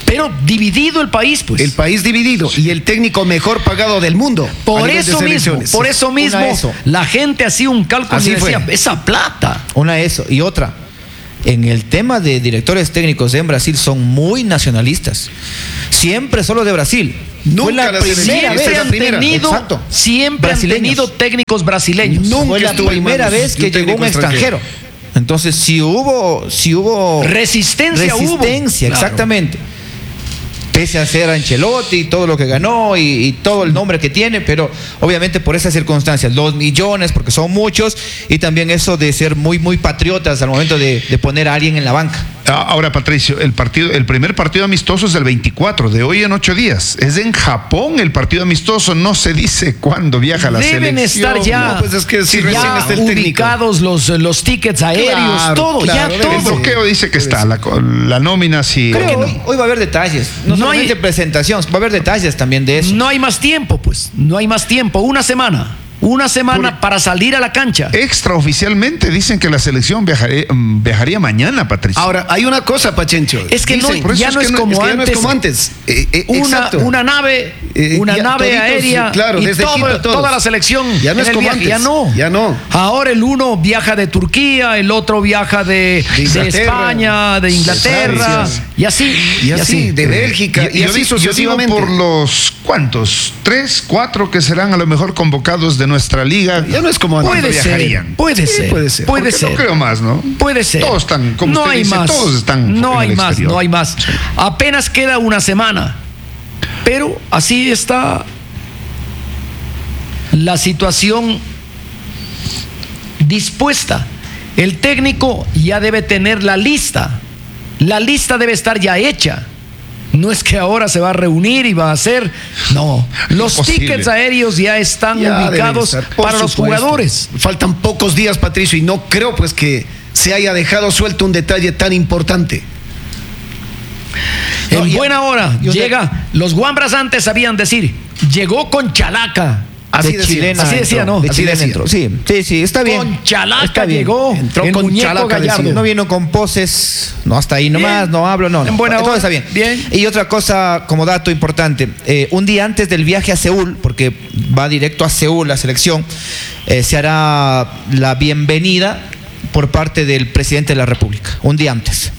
Speaker 2: Pero dividido el país, pues.
Speaker 1: El país dividido y el técnico mejor pagado del mundo. a
Speaker 2: Por
Speaker 1: nivel de
Speaker 2: eso mismo,
Speaker 1: selecciones.
Speaker 2: por eso mismo,
Speaker 3: Una eso.
Speaker 2: la gente hacía un cálculo
Speaker 3: Así
Speaker 2: y decía,
Speaker 3: fue.
Speaker 2: esa plata.
Speaker 3: Una eso. Y otra, en el tema de directores técnicos en Brasil son muy nacionalistas. Siempre solo de Brasil.
Speaker 1: Nunca
Speaker 3: Fue la
Speaker 1: la
Speaker 3: primera
Speaker 1: selección,
Speaker 3: vez.
Speaker 1: esa es
Speaker 2: Siempre
Speaker 1: la
Speaker 2: han
Speaker 1: primera.
Speaker 2: tenido,
Speaker 3: Exacto.
Speaker 2: siempre han
Speaker 3: Brasileños.
Speaker 2: tenido técnicos brasileños.
Speaker 1: Nunca
Speaker 3: Fue la
Speaker 1: estuvo en
Speaker 3: primera
Speaker 1: manos
Speaker 3: vez
Speaker 1: de
Speaker 3: que
Speaker 1: un
Speaker 3: llegó
Speaker 1: técnico
Speaker 3: un extranjero. Entonces, si hubo, si hubo
Speaker 2: Resistencia hubo.
Speaker 3: resistencia,
Speaker 2: Claro.
Speaker 3: exactamente. Pese a ser Ancelotti y todo lo que ganó y, y todo el nombre que tiene, pero obviamente por esas circunstancias, dos millones, porque son muchos, y también eso de ser muy, muy patriotas al momento de, de poner a alguien en la banca.
Speaker 4: Ahora, Patricio, el partido, el primer partido amistoso es el veinticuatro, de hoy en ocho días. Es en Japón el partido amistoso, no se dice cuándo viaja la
Speaker 2: Deben
Speaker 4: selección.
Speaker 2: estar ya,
Speaker 1: No, pues es que si recién
Speaker 2: ya
Speaker 1: está el técnico.
Speaker 2: ubicados los, los tickets aéreos,
Speaker 1: Claro,
Speaker 2: todo,
Speaker 1: claro,
Speaker 2: ya
Speaker 1: debe
Speaker 4: El
Speaker 2: todo.
Speaker 1: ser.
Speaker 4: bloqueo dice que está, la, la nómina sí.
Speaker 3: Creo que
Speaker 2: no?
Speaker 3: hoy, hoy va a haber detalles, no,
Speaker 2: No
Speaker 3: solamente
Speaker 2: hay-
Speaker 3: presentación, va a haber detalles también de eso.
Speaker 2: No hay más tiempo, pues. No hay más tiempo. Una semana. Una semana
Speaker 4: Por-
Speaker 2: para salir a la cancha.
Speaker 4: Extraoficialmente dicen que la selección viajaré- mm, viajaría mañana, Patricio.
Speaker 1: Ahora, hay una cosa, Pachencho.
Speaker 2: Es que no-
Speaker 1: Dicen-
Speaker 4: por eso
Speaker 2: ya
Speaker 4: es
Speaker 2: no
Speaker 4: que
Speaker 2: es
Speaker 4: no-
Speaker 2: como
Speaker 1: es que ya no es
Speaker 2: antes.
Speaker 1: como antes. Eh, eh,
Speaker 2: Una,
Speaker 1: exacto.
Speaker 2: una nave,
Speaker 1: Eh,
Speaker 2: una
Speaker 1: ya
Speaker 2: nave
Speaker 1: toditos,
Speaker 2: aérea
Speaker 1: claro,
Speaker 2: y
Speaker 1: desde
Speaker 2: todo-
Speaker 1: Quito todos.
Speaker 2: toda la selección.
Speaker 1: Ya no
Speaker 2: en
Speaker 1: es
Speaker 2: el
Speaker 1: como
Speaker 2: viaje.
Speaker 1: antes.
Speaker 2: Ya no.
Speaker 1: Ya no.
Speaker 2: Ahora el uno viaja de Turquía, el otro viaja de,
Speaker 1: De
Speaker 2: de
Speaker 1: Inglaterra.
Speaker 2: España, de Inglaterra,
Speaker 1: Francia.
Speaker 2: y así.
Speaker 1: Y así, de Bélgica, y,
Speaker 4: yo
Speaker 1: así
Speaker 4: di- yo digo
Speaker 1: sucesivamente.
Speaker 4: por los, ¿cuántos? Tres, cuatro que serán a lo mejor convocados de nuestra liga.
Speaker 1: Ya no es como antes.
Speaker 2: Puede ser,
Speaker 4: viajarían?
Speaker 2: puede
Speaker 1: Sí,
Speaker 2: ser,
Speaker 1: puede ser.
Speaker 2: puede
Speaker 4: Porque
Speaker 2: ser.
Speaker 4: no creo más, ¿no?
Speaker 2: Puede ser.
Speaker 4: Todos están, como
Speaker 2: no
Speaker 4: usted
Speaker 2: hay
Speaker 4: dice,
Speaker 2: más.
Speaker 4: todos están
Speaker 2: No
Speaker 4: en
Speaker 2: hay
Speaker 4: el
Speaker 2: más,
Speaker 4: exterior.
Speaker 2: no hay más. Apenas queda una semana. Pero así está la situación dispuesta. El técnico ya debe tener la lista. La lista debe estar ya hecha. No es que ahora se va a reunir y va a hacer. No. Los
Speaker 4: Imposible.
Speaker 2: tickets aéreos ya están
Speaker 1: Ya deben
Speaker 2: ubicados
Speaker 1: estar, por
Speaker 2: para los
Speaker 1: supuesto.
Speaker 2: jugadores.
Speaker 1: Faltan pocos días, Patricio, y no creo pues que se haya dejado suelto un detalle tan importante.
Speaker 2: En
Speaker 3: No, y-
Speaker 2: buena hora
Speaker 3: y otra-
Speaker 2: llega. Los guambras antes sabían decir, llegó con chalaca.
Speaker 1: Así
Speaker 3: de
Speaker 1: decía,
Speaker 3: chilena
Speaker 2: así decía,
Speaker 3: entró,
Speaker 2: ¿no?
Speaker 3: de
Speaker 1: Así
Speaker 3: chilena
Speaker 1: decía.
Speaker 3: entró. Sí, sí, sí, está bien.
Speaker 2: Con chalaca
Speaker 3: Está bien.
Speaker 2: llegó.
Speaker 1: Entró
Speaker 2: el
Speaker 1: con
Speaker 2: muñeco
Speaker 1: chalaca,
Speaker 2: Gallardo.
Speaker 1: decía.
Speaker 3: No vino con poses, no hasta ahí nomás,
Speaker 2: Bien.
Speaker 3: no hablo, no. no.
Speaker 2: En buena
Speaker 3: Todo
Speaker 2: hora.
Speaker 3: está bien.
Speaker 2: Bien.
Speaker 3: Y otra cosa, como dato importante, eh, un día antes del viaje a Seúl, porque va directo a Seúl la selección, eh, se hará la bienvenida por parte del presidente de la República, un día antes.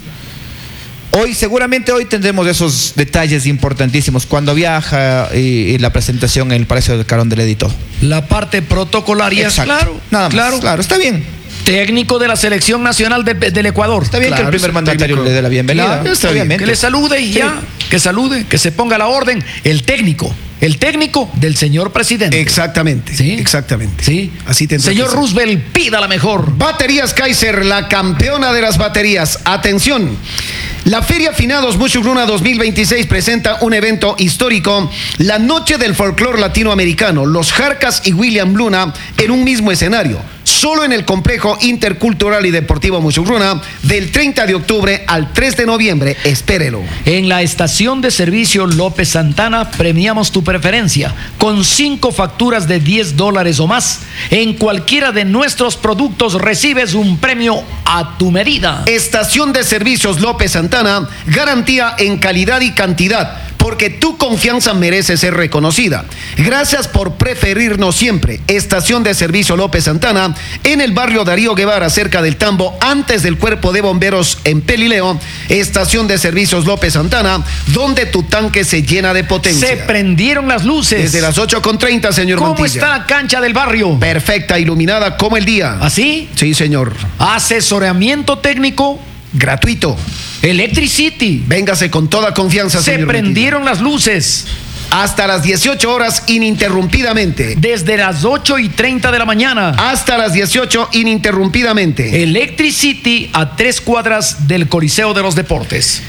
Speaker 3: Hoy, seguramente hoy tendremos esos detalles importantísimos, cuando viaja y, y la presentación en el Palacio del Carón del Editor.
Speaker 2: La parte protocolaria,
Speaker 3: Exacto.
Speaker 2: claro.
Speaker 3: Nada más,
Speaker 2: claro.
Speaker 3: claro, está bien.
Speaker 2: Técnico de la selección nacional de- del Ecuador.
Speaker 3: Está bien
Speaker 1: Claro,
Speaker 3: que el primer
Speaker 1: es
Speaker 3: mandatario
Speaker 1: técnico.
Speaker 3: le dé la bienvenida.
Speaker 1: Claro, está bien.
Speaker 3: obviamente.
Speaker 2: Que le salude y
Speaker 3: Sí.
Speaker 2: ya. Que salude, que se ponga la orden. El técnico. El técnico del señor presidente.
Speaker 1: Exactamente.
Speaker 2: Sí.
Speaker 1: Exactamente.
Speaker 2: Sí.
Speaker 1: Así tendrá
Speaker 2: Señor
Speaker 1: que ser.
Speaker 2: Roosevelt, pida la mejor.
Speaker 1: Baterías Kaiser, la campeona de las baterías. Atención. La Feria Finados Muchugruna dos mil veintiséis presenta un evento histórico, la Noche del Folclor Latinoamericano, Los Jarcas y William Luna en un mismo escenario, solo en el Complejo Intercultural y Deportivo Muchugruna, del treinta de octubre al tres de noviembre. Espérelo.
Speaker 2: En la estación de servicio López Santana premiamos tu preferencia con cinco facturas de diez dólares o más. En cualquiera de nuestros productos recibes un premio a tu medida.
Speaker 1: Estación de Servicios López Santana, garantía en calidad y cantidad, porque tu confianza merece ser reconocida. Gracias por preferirnos siempre. Estación de Servicio López Santana, en el barrio Darío Guevara, cerca del Tambo, antes del Cuerpo de Bomberos en Pelileo. Estación de Servicios López Santana, donde tu tanque se llena de potencia.
Speaker 2: Se prendieron las luces.
Speaker 1: Desde las ocho con treinta, señor
Speaker 2: ¿Cómo
Speaker 1: Montilla.
Speaker 2: está la cancha del barrio?
Speaker 1: Perfecta, iluminada como el día.
Speaker 2: ¿Así?
Speaker 1: Sí, señor.
Speaker 2: Asesoramiento técnico.
Speaker 1: Gratuito.
Speaker 2: Electricity.
Speaker 1: Véngase con toda confianza,
Speaker 2: Se
Speaker 1: señor
Speaker 2: prendieron las luces.
Speaker 1: Montilla. Hasta las dieciocho horas ininterrumpidamente.
Speaker 2: Desde las ocho y treinta de la mañana.
Speaker 1: Hasta las dieciocho ininterrumpidamente.
Speaker 2: Electricity a tres cuadras del Coliseo de los Deportes.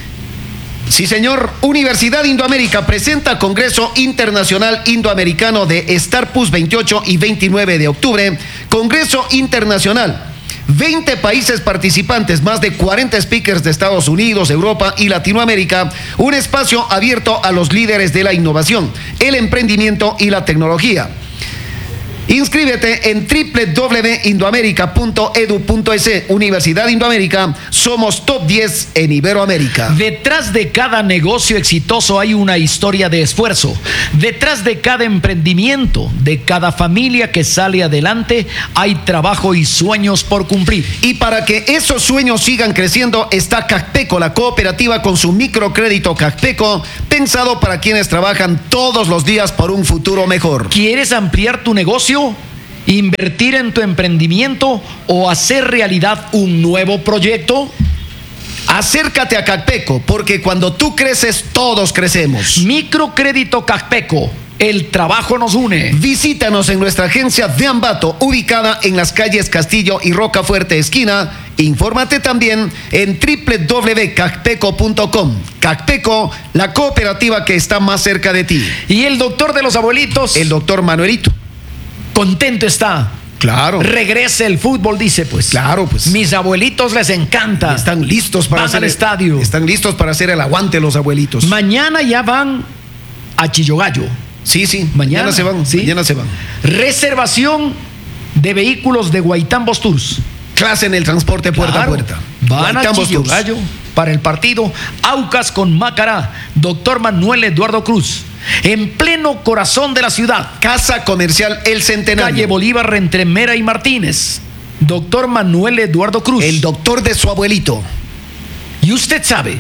Speaker 1: Sí, señor. Universidad Indoamérica presenta Congreso Internacional Indoamericano de Starpus veintiocho y veintinueve de octubre. Congreso Internacional. veinte países participantes, más de cuarenta speakers de Estados Unidos, Europa y Latinoamérica. Un espacio abierto a los líderes de la innovación, el emprendimiento y la tecnología. Inscríbete en doble u doble u doble u punto indoamerica punto edu punto es. Universidad Indoamérica, somos top diez en Iberoamérica.
Speaker 2: Detrás de cada negocio exitoso hay una historia de esfuerzo. Detrás de cada emprendimiento, de cada familia que sale adelante, hay trabajo y sueños por cumplir.
Speaker 1: Y para que esos sueños sigan creciendo está Cacpeco, la cooperativa con su microcrédito Cacpeco, pensado para quienes trabajan todos los días por un futuro mejor.
Speaker 2: ¿Quieres ampliar tu negocio? ¿Invertir en tu emprendimiento o hacer realidad un nuevo proyecto?
Speaker 1: Acércate a Cacpeco, porque cuando tú creces, todos crecemos.
Speaker 2: Microcrédito Cacpeco, el trabajo nos une.
Speaker 1: Visítanos en nuestra agencia de Ambato, ubicada en las calles Castillo y Rocafuerte esquina. Infórmate también en doble u doble u doble u punto cacpeco punto com. Cacpeco, la cooperativa que está más cerca de ti.
Speaker 2: Y el doctor de los abuelitos,
Speaker 1: el doctor Manuelito.
Speaker 2: Contento está.
Speaker 1: Claro.
Speaker 2: Regrese el fútbol, dice pues.
Speaker 1: Claro, pues.
Speaker 2: Mis abuelitos les encanta.
Speaker 1: Están listos para
Speaker 2: van
Speaker 1: hacer
Speaker 2: al
Speaker 1: el,
Speaker 2: estadio.
Speaker 1: Están listos para hacer el aguante los abuelitos.
Speaker 2: Mañana ya van a Chillogallo.
Speaker 1: Sí, sí.
Speaker 2: Mañana,
Speaker 1: mañana se van.
Speaker 2: ¿sí?
Speaker 1: Mañana se van.
Speaker 2: Reservación de vehículos de Guaitambos Tours.
Speaker 1: Clase en el transporte puerta
Speaker 2: Claro.
Speaker 1: a puerta.
Speaker 2: Van a
Speaker 1: Guaitambos Tours.
Speaker 2: Chillogallo para el partido Aucas con Macará. Doctor Manuel Eduardo Cruz. En pleno corazón de la ciudad.
Speaker 1: Casa Comercial El Centenario.
Speaker 2: Calle Bolívar entre Mera y Martínez. Doctor Manuel Eduardo Cruz.
Speaker 1: El doctor de su abuelito.
Speaker 2: Y usted sabe,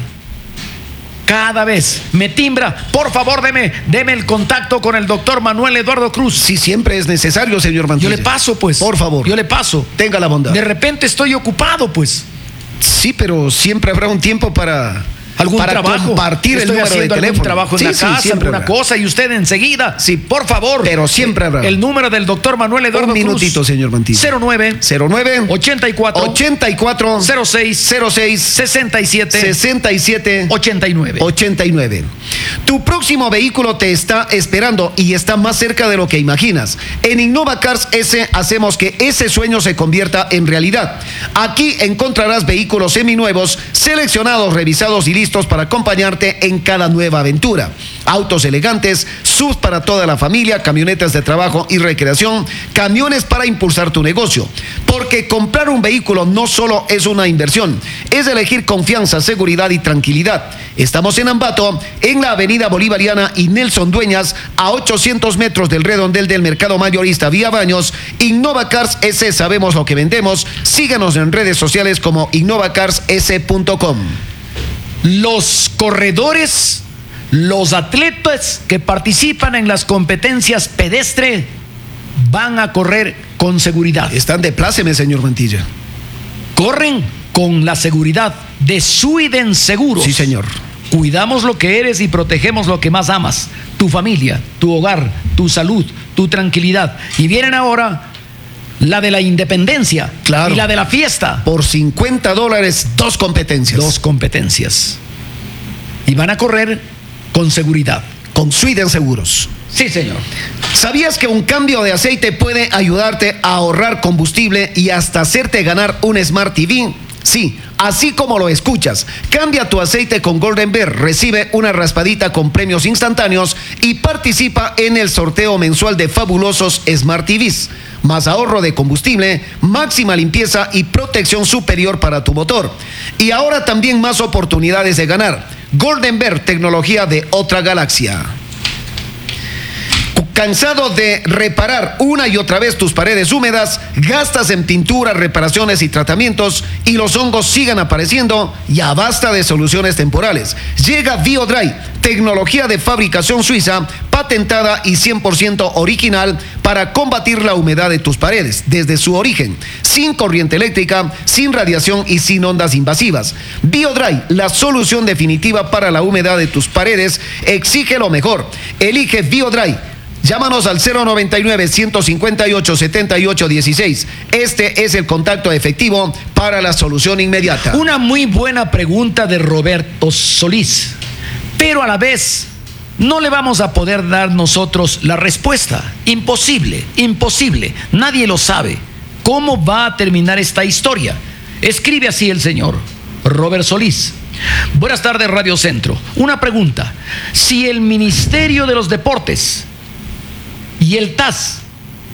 Speaker 2: cada vez me timbra, por favor deme, deme el contacto con el doctor Manuel Eduardo Cruz.
Speaker 1: Si siempre es necesario, señor Mantilla.
Speaker 2: Yo le paso pues.
Speaker 1: Por favor.
Speaker 2: Yo le paso.
Speaker 1: Tenga la bondad.
Speaker 2: De repente estoy ocupado pues.
Speaker 1: Sí, pero siempre habrá un tiempo para...
Speaker 2: algún
Speaker 1: para
Speaker 2: trabajo,
Speaker 1: compartir el
Speaker 2: estoy
Speaker 1: número de
Speaker 2: haciendo algún
Speaker 1: teléfono.
Speaker 2: trabajo en
Speaker 1: Sí,
Speaker 2: la
Speaker 1: sí,
Speaker 2: casa,
Speaker 1: siempre
Speaker 2: alguna
Speaker 1: habrá.
Speaker 2: cosa y usted enseguida,
Speaker 1: Sí,
Speaker 2: por favor,
Speaker 1: pero siempre habrá.
Speaker 2: el número del doctor Manuel Eduardo
Speaker 1: Un minutito,
Speaker 2: Cruz,
Speaker 1: señor Mantilla.
Speaker 2: cero nueve
Speaker 1: cero nueve
Speaker 2: ochenta y cuatro
Speaker 1: ochenta y cuatro
Speaker 2: cero seis
Speaker 1: cero seis
Speaker 2: sesenta y siete
Speaker 1: sesenta y siete
Speaker 2: ochenta y nueve.
Speaker 1: ochenta y nueve. Tu próximo vehículo te está esperando y está más cerca de lo que imaginas. En Innova Cars S hacemos que ese sueño se convierta en realidad. Aquí encontrarás vehículos seminuevos, seleccionados, revisados y listos para acompañarte en cada nueva aventura. Autos elegantes, S U V para toda la familia, camionetas de trabajo y recreación, camiones para impulsar tu negocio. Porque comprar un vehículo no solo es una inversión, es elegir confianza, seguridad y tranquilidad. Estamos en Ambato, en la avenida Bolivariana y Nelson Dueñas, a ochocientos metros del redondel del mercado mayorista Vía Baños. Innova Cars S, sabemos lo que vendemos. Síganos en redes sociales como innova cars s punto com.
Speaker 2: Los corredores, los atletas que participan en las competencias pedestre van a correr con seguridad.
Speaker 1: Están de pláceme, señor Mantilla.
Speaker 2: Corren con la seguridad de Suiden Seguros.
Speaker 1: Sí, señor.
Speaker 2: Cuidamos lo que eres y protegemos lo que más amas. Tu familia, tu hogar, tu salud, tu tranquilidad. Y vienen ahora la de la independencia,
Speaker 1: claro,
Speaker 2: y la de la fiesta.
Speaker 1: Por cincuenta dólares, dos competencias.
Speaker 2: Dos competencias. Y van a correr con seguridad.
Speaker 1: Con Suiden Seguros.
Speaker 2: Sí, señor.
Speaker 1: ¿Sabías que un cambio de aceite puede ayudarte a ahorrar combustible y hasta hacerte ganar un Smart T V? Sí, así como lo escuchas. Cambia tu aceite con Golden Bear, recibe una raspadita con premios instantáneos y participa en el sorteo mensual de fabulosos Smart T Vs. Más ahorro de combustible, máxima limpieza y protección superior para tu motor. Y ahora también más oportunidades de ganar. Golden Bear, tecnología de otra galaxia. ¿Cansado de reparar una y otra vez tus paredes húmedas? ¿Gastas en pinturas, reparaciones y tratamientos y los hongos sigan apareciendo? Ya basta de soluciones temporales. Llega BioDry, tecnología de fabricación suiza, patentada y cien por ciento original para combatir la humedad de tus paredes desde su origen, sin corriente eléctrica, sin radiación y sin ondas invasivas. BioDry, la solución definitiva para la humedad de tus paredes, exige lo mejor. Elige BioDry. Llámanos al cero noventa y nueve, ciento cincuenta y ocho, setenta y ocho dieciséis. Este es el contacto efectivo para la solución inmediata.
Speaker 2: Una muy buena pregunta de Roberto Solís, pero a la vez no le vamos a poder dar nosotros la respuesta. Imposible, imposible. Nadie lo sabe. ¿Cómo va a terminar esta historia? Escribe así el señor Robert Solís. Buenas tardes, Radio Centro. Una pregunta. Si el Ministerio de los Deportes y el T A S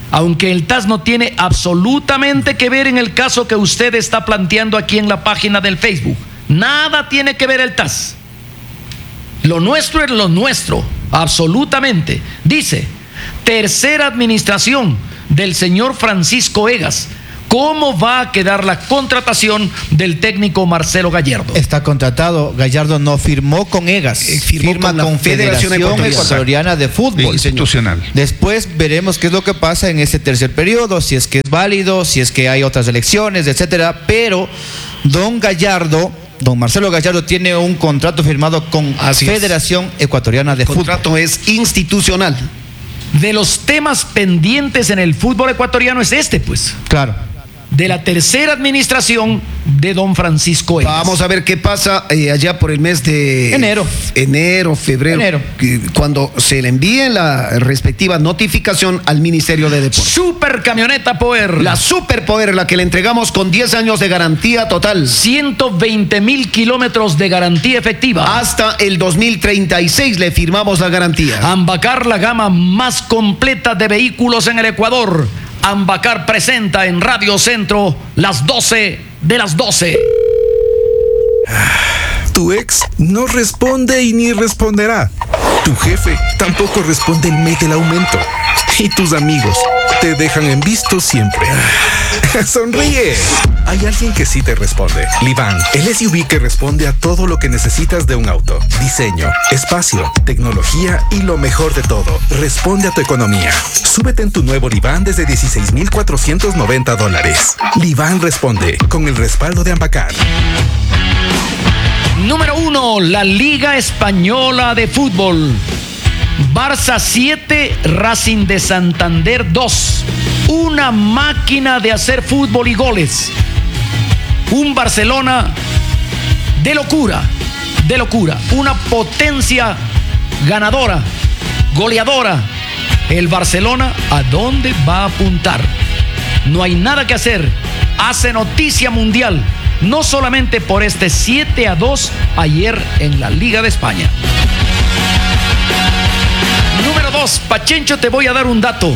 Speaker 2: aunque el T A S no tiene absolutamente que ver en el caso que usted está planteando aquí en la página del Facebook. Nada tiene que ver el T A S. Lo nuestro es lo nuestro, absolutamente. Dice, tercera administración del señor Francisco Egas. ¿Cómo va a quedar la contratación del técnico Marcelo Gallardo?
Speaker 3: Está contratado. Gallardo no firmó con Egas,
Speaker 1: Eh, firmó
Speaker 3: firma
Speaker 1: con la
Speaker 3: con
Speaker 1: Federación
Speaker 3: Federación
Speaker 1: Ecuatoriana.
Speaker 3: Ecuatoriana de Fútbol.
Speaker 4: Institucional.
Speaker 3: Después veremos qué es lo que pasa en ese tercer periodo, si es que es válido, si es que hay otras elecciones, etcétera. Pero don Gallardo, don Marcelo Gallardo, tiene un contrato firmado con
Speaker 1: Así es.
Speaker 3: Federación Ecuatoriana de
Speaker 1: El
Speaker 3: Fútbol.
Speaker 1: contrato es institucional.
Speaker 2: De los temas pendientes en el fútbol ecuatoriano es este, pues.
Speaker 3: Claro.
Speaker 2: De la tercera administración de don Francisco Egas.
Speaker 1: Vamos a ver qué pasa eh, allá por el mes de
Speaker 3: Enero.
Speaker 1: Enero, febrero.
Speaker 3: Enero.
Speaker 1: que- Cuando se le envíe la respectiva notificación al Ministerio de Deportes.
Speaker 2: Super camioneta Power.
Speaker 1: La Superpower, la que le entregamos con diez años de garantía total.
Speaker 2: ciento veinte mil kilómetros de garantía efectiva.
Speaker 1: Hasta el dos mil treinta y seis le firmamos la garantía.
Speaker 2: Ambacar, la gama más completa de vehículos en el Ecuador. Ambacar presenta en Radio Centro las doce de las doce.
Speaker 7: Tu ex no responde y ni responderá. Tu jefe tampoco responde el mes del aumento. Y tus amigos te dejan en visto siempre. Sonríe. Hay alguien que sí te responde. Livan, el S U V que responde a todo lo que necesitas de un auto. Diseño, espacio, tecnología y lo mejor de todo. Responde a tu economía. Súbete en tu nuevo Livan desde dieciséis mil cuatrocientos noventa dólares. Livan responde con el respaldo de Ambacar.
Speaker 2: Número uno, la Liga Española de Fútbol. Barça siete, Racing de Santander dos. Una máquina de hacer fútbol y goles. Un Barcelona de locura, de locura. Una potencia ganadora, goleadora. El Barcelona, ¿a dónde va a apuntar? No hay nada que hacer. Hace noticia mundial. No solamente por este siete a dos ayer en la Liga de España. Número dos, Pachencho, te voy a dar un dato.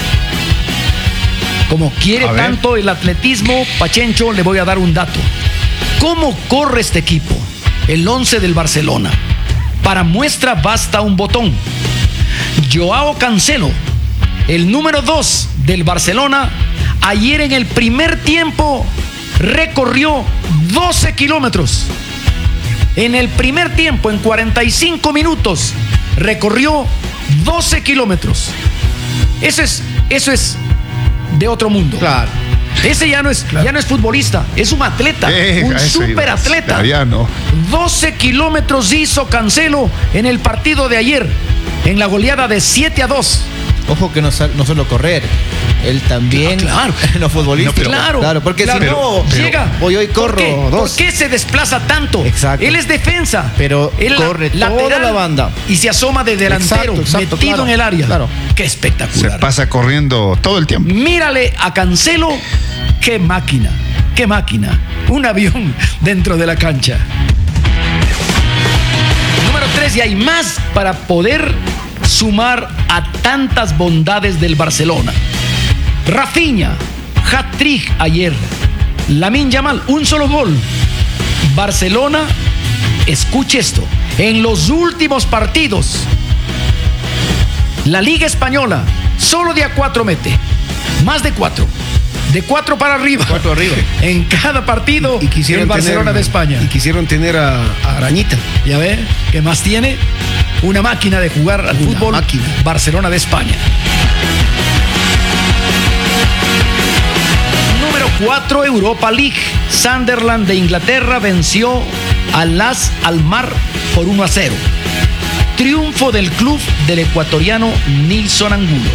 Speaker 2: Como quiere
Speaker 4: A ver.
Speaker 2: tanto el atletismo, Pachencho, le voy a dar un dato. ¿Cómo corre este equipo? El once del Barcelona. Para muestra basta un botón. Joao Cancelo, el número dos del Barcelona, ayer en el primer tiempo recorrió doce kilómetros. En el primer tiempo, en cuarenta y cinco minutos, recorrió doce kilómetros. Eso es, eso es de otro mundo.
Speaker 3: Claro.
Speaker 2: Ese ya no es, ya no es futbolista, es un atleta,
Speaker 4: Eh,
Speaker 2: un
Speaker 4: a eso iba.
Speaker 2: superatleta.
Speaker 4: Ya, ya no.
Speaker 2: doce kilómetros hizo Cancelo en el partido de ayer, en la goleada de siete a dos.
Speaker 3: Ojo que no, sal- no solo correr, él también
Speaker 2: Claro.
Speaker 3: los futbolistas.
Speaker 2: No, pero- claro,
Speaker 3: claro, porque
Speaker 2: claro,
Speaker 3: si no,
Speaker 2: pero- llega.
Speaker 3: voy hoy
Speaker 2: ¿Por
Speaker 3: corro
Speaker 2: qué?
Speaker 3: dos.
Speaker 2: ¿Por qué se desplaza tanto?
Speaker 3: Exacto.
Speaker 2: Él es defensa,
Speaker 3: Pero
Speaker 2: Él la-
Speaker 3: corre toda la banda.
Speaker 2: y se asoma de delantero,
Speaker 3: Exacto, exacto,
Speaker 2: metido
Speaker 3: claro,
Speaker 2: en el área.
Speaker 3: claro.
Speaker 2: Qué
Speaker 4: Se
Speaker 2: espectacular.
Speaker 4: pasa corriendo todo el tiempo.
Speaker 2: Mírale a Cancelo, qué máquina, qué máquina. Un avión dentro de la cancha. Número tres, y hay más para poder sumar a tantas bondades del Barcelona. Rafinha, hat-trick ayer. Lamine Yamal, un solo gol. Barcelona, escuche esto, en los últimos partidos, la Liga Española, solo de a cuatro mete. Más de cuatro. De cuatro para arriba.
Speaker 3: Cuatro arriba.
Speaker 2: En cada partido,
Speaker 1: Y quisieron
Speaker 2: el Barcelona
Speaker 1: tener-
Speaker 2: de España.
Speaker 1: Y quisieron tener a, a Arañita.
Speaker 2: Ya ve, ¿qué más tiene? Una máquina de jugar al
Speaker 1: Una
Speaker 2: fútbol.
Speaker 1: máquina.
Speaker 2: Barcelona de España. Número cuatro, Europa League. Sunderland de Inglaterra venció al Las Almar por uno a cero. Triunfo del club del ecuatoriano Nilson Angulo.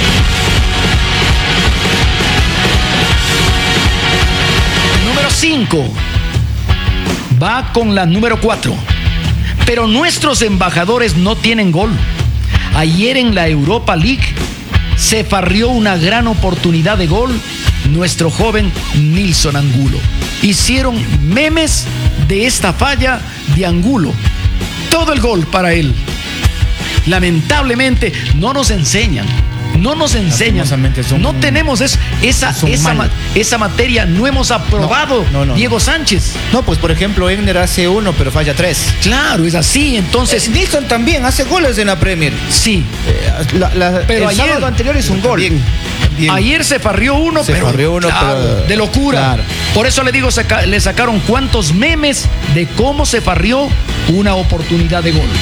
Speaker 2: Número cinco. Va con la número cuatro. Pero nuestros embajadores no tienen gol. Ayer en la Europa League se farrió una gran oportunidad de gol nuestro joven Nilson Angulo. Hicieron memes de esta falla de Angulo. Todo el gol para él. Lamentablemente no nos enseñan No nos enseñan.
Speaker 3: Lastimosamente son
Speaker 2: no
Speaker 3: un-
Speaker 2: tenemos es- esa,
Speaker 3: son
Speaker 2: esa,
Speaker 3: mal.
Speaker 2: ma- esa materia, no hemos aprobado
Speaker 3: No, no, no,
Speaker 2: Diego
Speaker 3: no.
Speaker 2: Sánchez.
Speaker 3: No, pues por ejemplo, Egner hace uno, pero falla tres.
Speaker 2: Claro, es así. Entonces,
Speaker 3: Nilsson también hace goles en la Premier.
Speaker 2: sí.
Speaker 3: Eh, la- la-
Speaker 2: Pero
Speaker 3: el
Speaker 2: ayer-
Speaker 3: sábado anterior es un gol.
Speaker 1: Bien, bien.
Speaker 2: Ayer se farrió uno,
Speaker 3: Se
Speaker 2: pero,
Speaker 3: farrió uno,
Speaker 2: claro,
Speaker 3: pero-
Speaker 2: de locura.
Speaker 3: claro.
Speaker 2: Por eso le digo, saca- le sacaron cuantos memes de cómo se farrió una oportunidad de gol.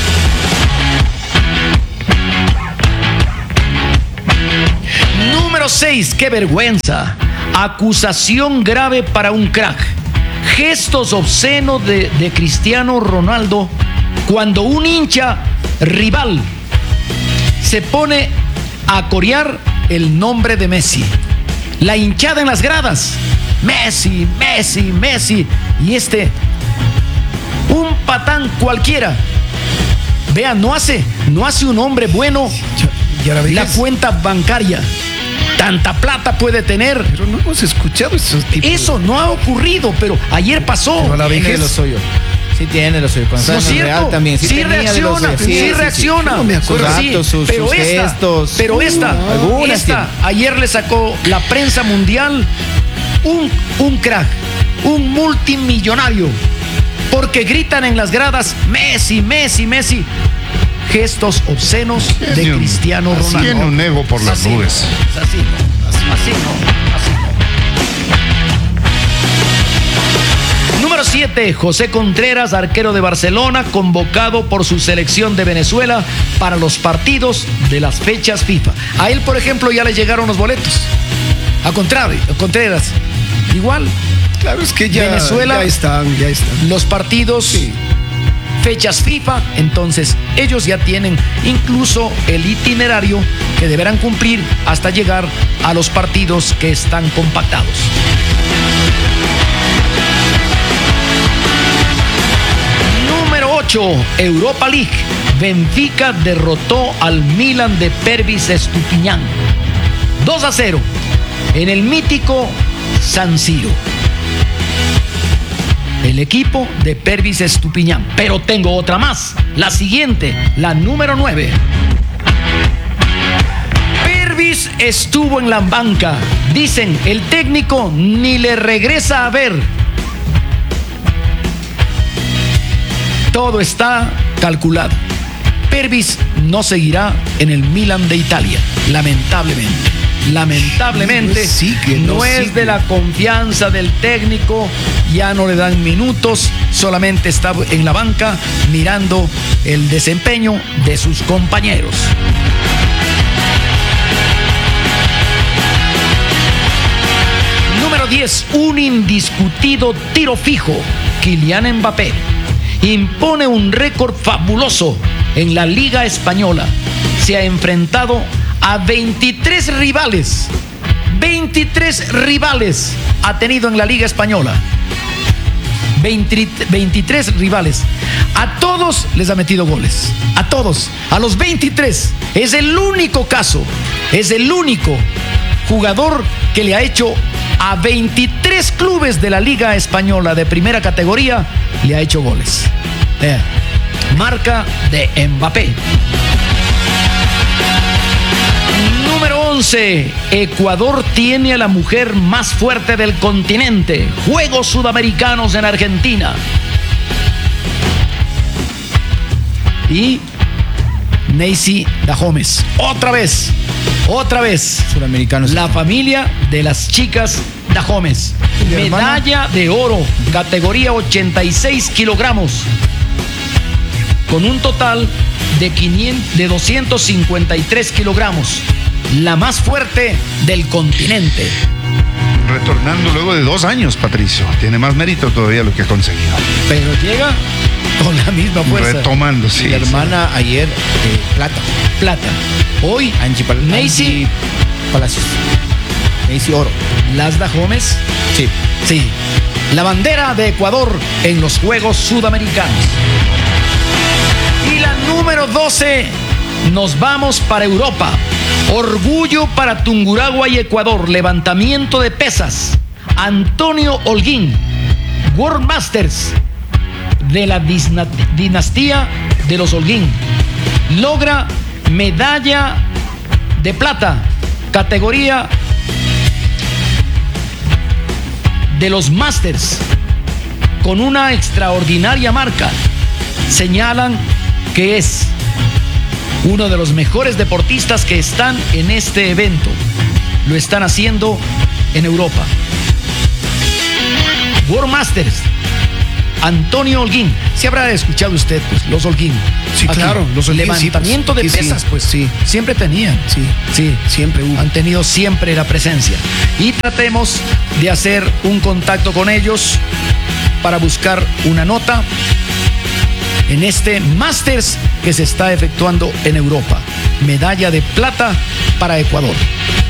Speaker 2: Número seis, qué vergüenza. Acusación grave para un crack. Gestos obscenos de, de Cristiano Ronaldo cuando un hincha rival se pone a corear el nombre de Messi. La hinchada en las gradas. Messi, Messi, Messi. Y este, un patán cualquiera. Vean, no hace, no hace un hombre bueno
Speaker 1: Y ahora
Speaker 2: la
Speaker 1: ves,
Speaker 2: cuenta bancaria. Tanta plata puede tener.
Speaker 1: pero no hemos escuchado esos tipos.
Speaker 2: Eso no ha ocurrido, pero ayer pasó.
Speaker 1: Pero a la
Speaker 3: Tiene
Speaker 1: vejez.
Speaker 3: lo suyo. Sí tiene lo suyo. Cuando
Speaker 2: ¿No
Speaker 3: estaba
Speaker 2: es
Speaker 3: en el
Speaker 2: cierto?
Speaker 3: Real también.
Speaker 2: Sí,
Speaker 3: tenía de lo
Speaker 2: reacciona,
Speaker 3: suyo.
Speaker 2: sí, reacciona.
Speaker 1: No me acuerdo.
Speaker 3: Sus
Speaker 2: Sí,
Speaker 3: actos, sus,
Speaker 2: pero
Speaker 3: sus
Speaker 2: esta,
Speaker 3: gestos.
Speaker 2: pero esta,
Speaker 3: Uh, algunas
Speaker 2: esta,
Speaker 3: tiene.
Speaker 2: ayer le sacó la prensa mundial un, un crack, un multimillonario, porque gritan en las gradas Messi, Messi, Messi. Gestos obscenos de
Speaker 4: Tiene un-
Speaker 2: Cristiano Ronaldo.
Speaker 4: Tiene un ego por las
Speaker 2: Así no,
Speaker 4: nubes.
Speaker 2: así no, así no, así no. Número siete, José Contreras, arquero de Barcelona, convocado por su selección de Venezuela para los partidos de las fechas FIFA. A él, por ejemplo, ya le llegaron los boletos. A contrario, Contreras, igual,
Speaker 1: Claro, es que ya,
Speaker 2: Venezuela-
Speaker 1: ya están, ya están.
Speaker 2: los partidos,
Speaker 1: Sí.
Speaker 2: fechas FIFA, entonces ellos ya tienen incluso el itinerario que deberán cumplir hasta llegar a los partidos que están compactados. Número ocho, Europa League. Benfica derrotó al Milan de Pervis Estupiñán dos a cero en el mítico San Siro. El equipo de Pervis Estupiñán. Pero tengo otra más. La siguiente, la número nueve. Pervis estuvo en la banca. Dicen, el técnico ni le regresa a ver. Todo está calculado. Pervis no seguirá en el Milan de Italia, lamentablemente. Lamentablemente,
Speaker 1: No sigue,
Speaker 2: no
Speaker 1: no
Speaker 2: es
Speaker 1: sigue.
Speaker 2: de la confianza del técnico, ya no le dan minutos, solamente está en la banca mirando el desempeño de sus compañeros. Número diez, un indiscutido tiro fijo. Kylian Mbappé impone un récord fabuloso en la Liga Española. Se ha enfrentado a veintitrés rivales. veintitrés rivales ha tenido en la Liga Española. veinte veintitrés rivales. A todos les ha metido goles. A todos. A los veintitrés. Es el único caso. Es el único jugador que le ha hecho a veintitrés clubes de la Liga Española de primera categoría, le ha hecho goles. Eh, marca de Mbappé. Número once. Ecuador tiene a la mujer más fuerte del continente. Juegos Sudamericanos en Argentina. Y Neisy Dahomes. Otra vez. Otra vez.
Speaker 3: Suramericanos.
Speaker 2: La familia de las chicas Dahomes.
Speaker 3: ¿Y mi hermana?
Speaker 2: Medalla de oro, categoría ochenta y seis kilogramos. Con un total de, quinientos, de doscientos cincuenta y tres kilogramos. La más fuerte del continente.
Speaker 4: Retornando luego de dos años, Patricio. Tiene más mérito todavía lo que ha conseguido.
Speaker 2: Pero llega con la misma fuerza.
Speaker 4: Retomando, sí.
Speaker 3: Mi hermana ayer, eh, plata.
Speaker 2: Plata. Hoy,
Speaker 3: Angie, Pal
Speaker 2: Neisy,
Speaker 3: Angie Palacios. Neisy Oro.
Speaker 2: las Dahomes.
Speaker 3: Sí.
Speaker 2: Sí. La bandera de Ecuador en los Juegos Sudamericanos. Y la número doce, nos vamos para Europa. Orgullo para Tungurahua y Ecuador. Levantamiento de pesas. Antonio Holguín, World Masters de la disna- dinastía de los Holguín. Logra medalla de plata, categoría de los Masters, con una extraordinaria marca. Señalan que es uno de los mejores deportistas que están en este evento. Lo están haciendo en Europa. World Masters, Antonio Holguín. ¿Se habrá escuchado usted, pues, los Holguín?
Speaker 1: Sí,
Speaker 2: Aquí,
Speaker 1: claro, los Holguín,
Speaker 2: levantamiento
Speaker 1: sí, pues,
Speaker 2: de
Speaker 1: sí,
Speaker 2: pesas,
Speaker 1: sí,
Speaker 2: pues
Speaker 1: sí.
Speaker 2: siempre tenían.
Speaker 1: Sí,
Speaker 2: sí,
Speaker 1: siempre hubo.
Speaker 2: Han tenido siempre la presencia. Y tratemos de hacer un contacto con ellos para buscar una nota en este Masters que se está efectuando en Europa. Medalla de plata para Ecuador.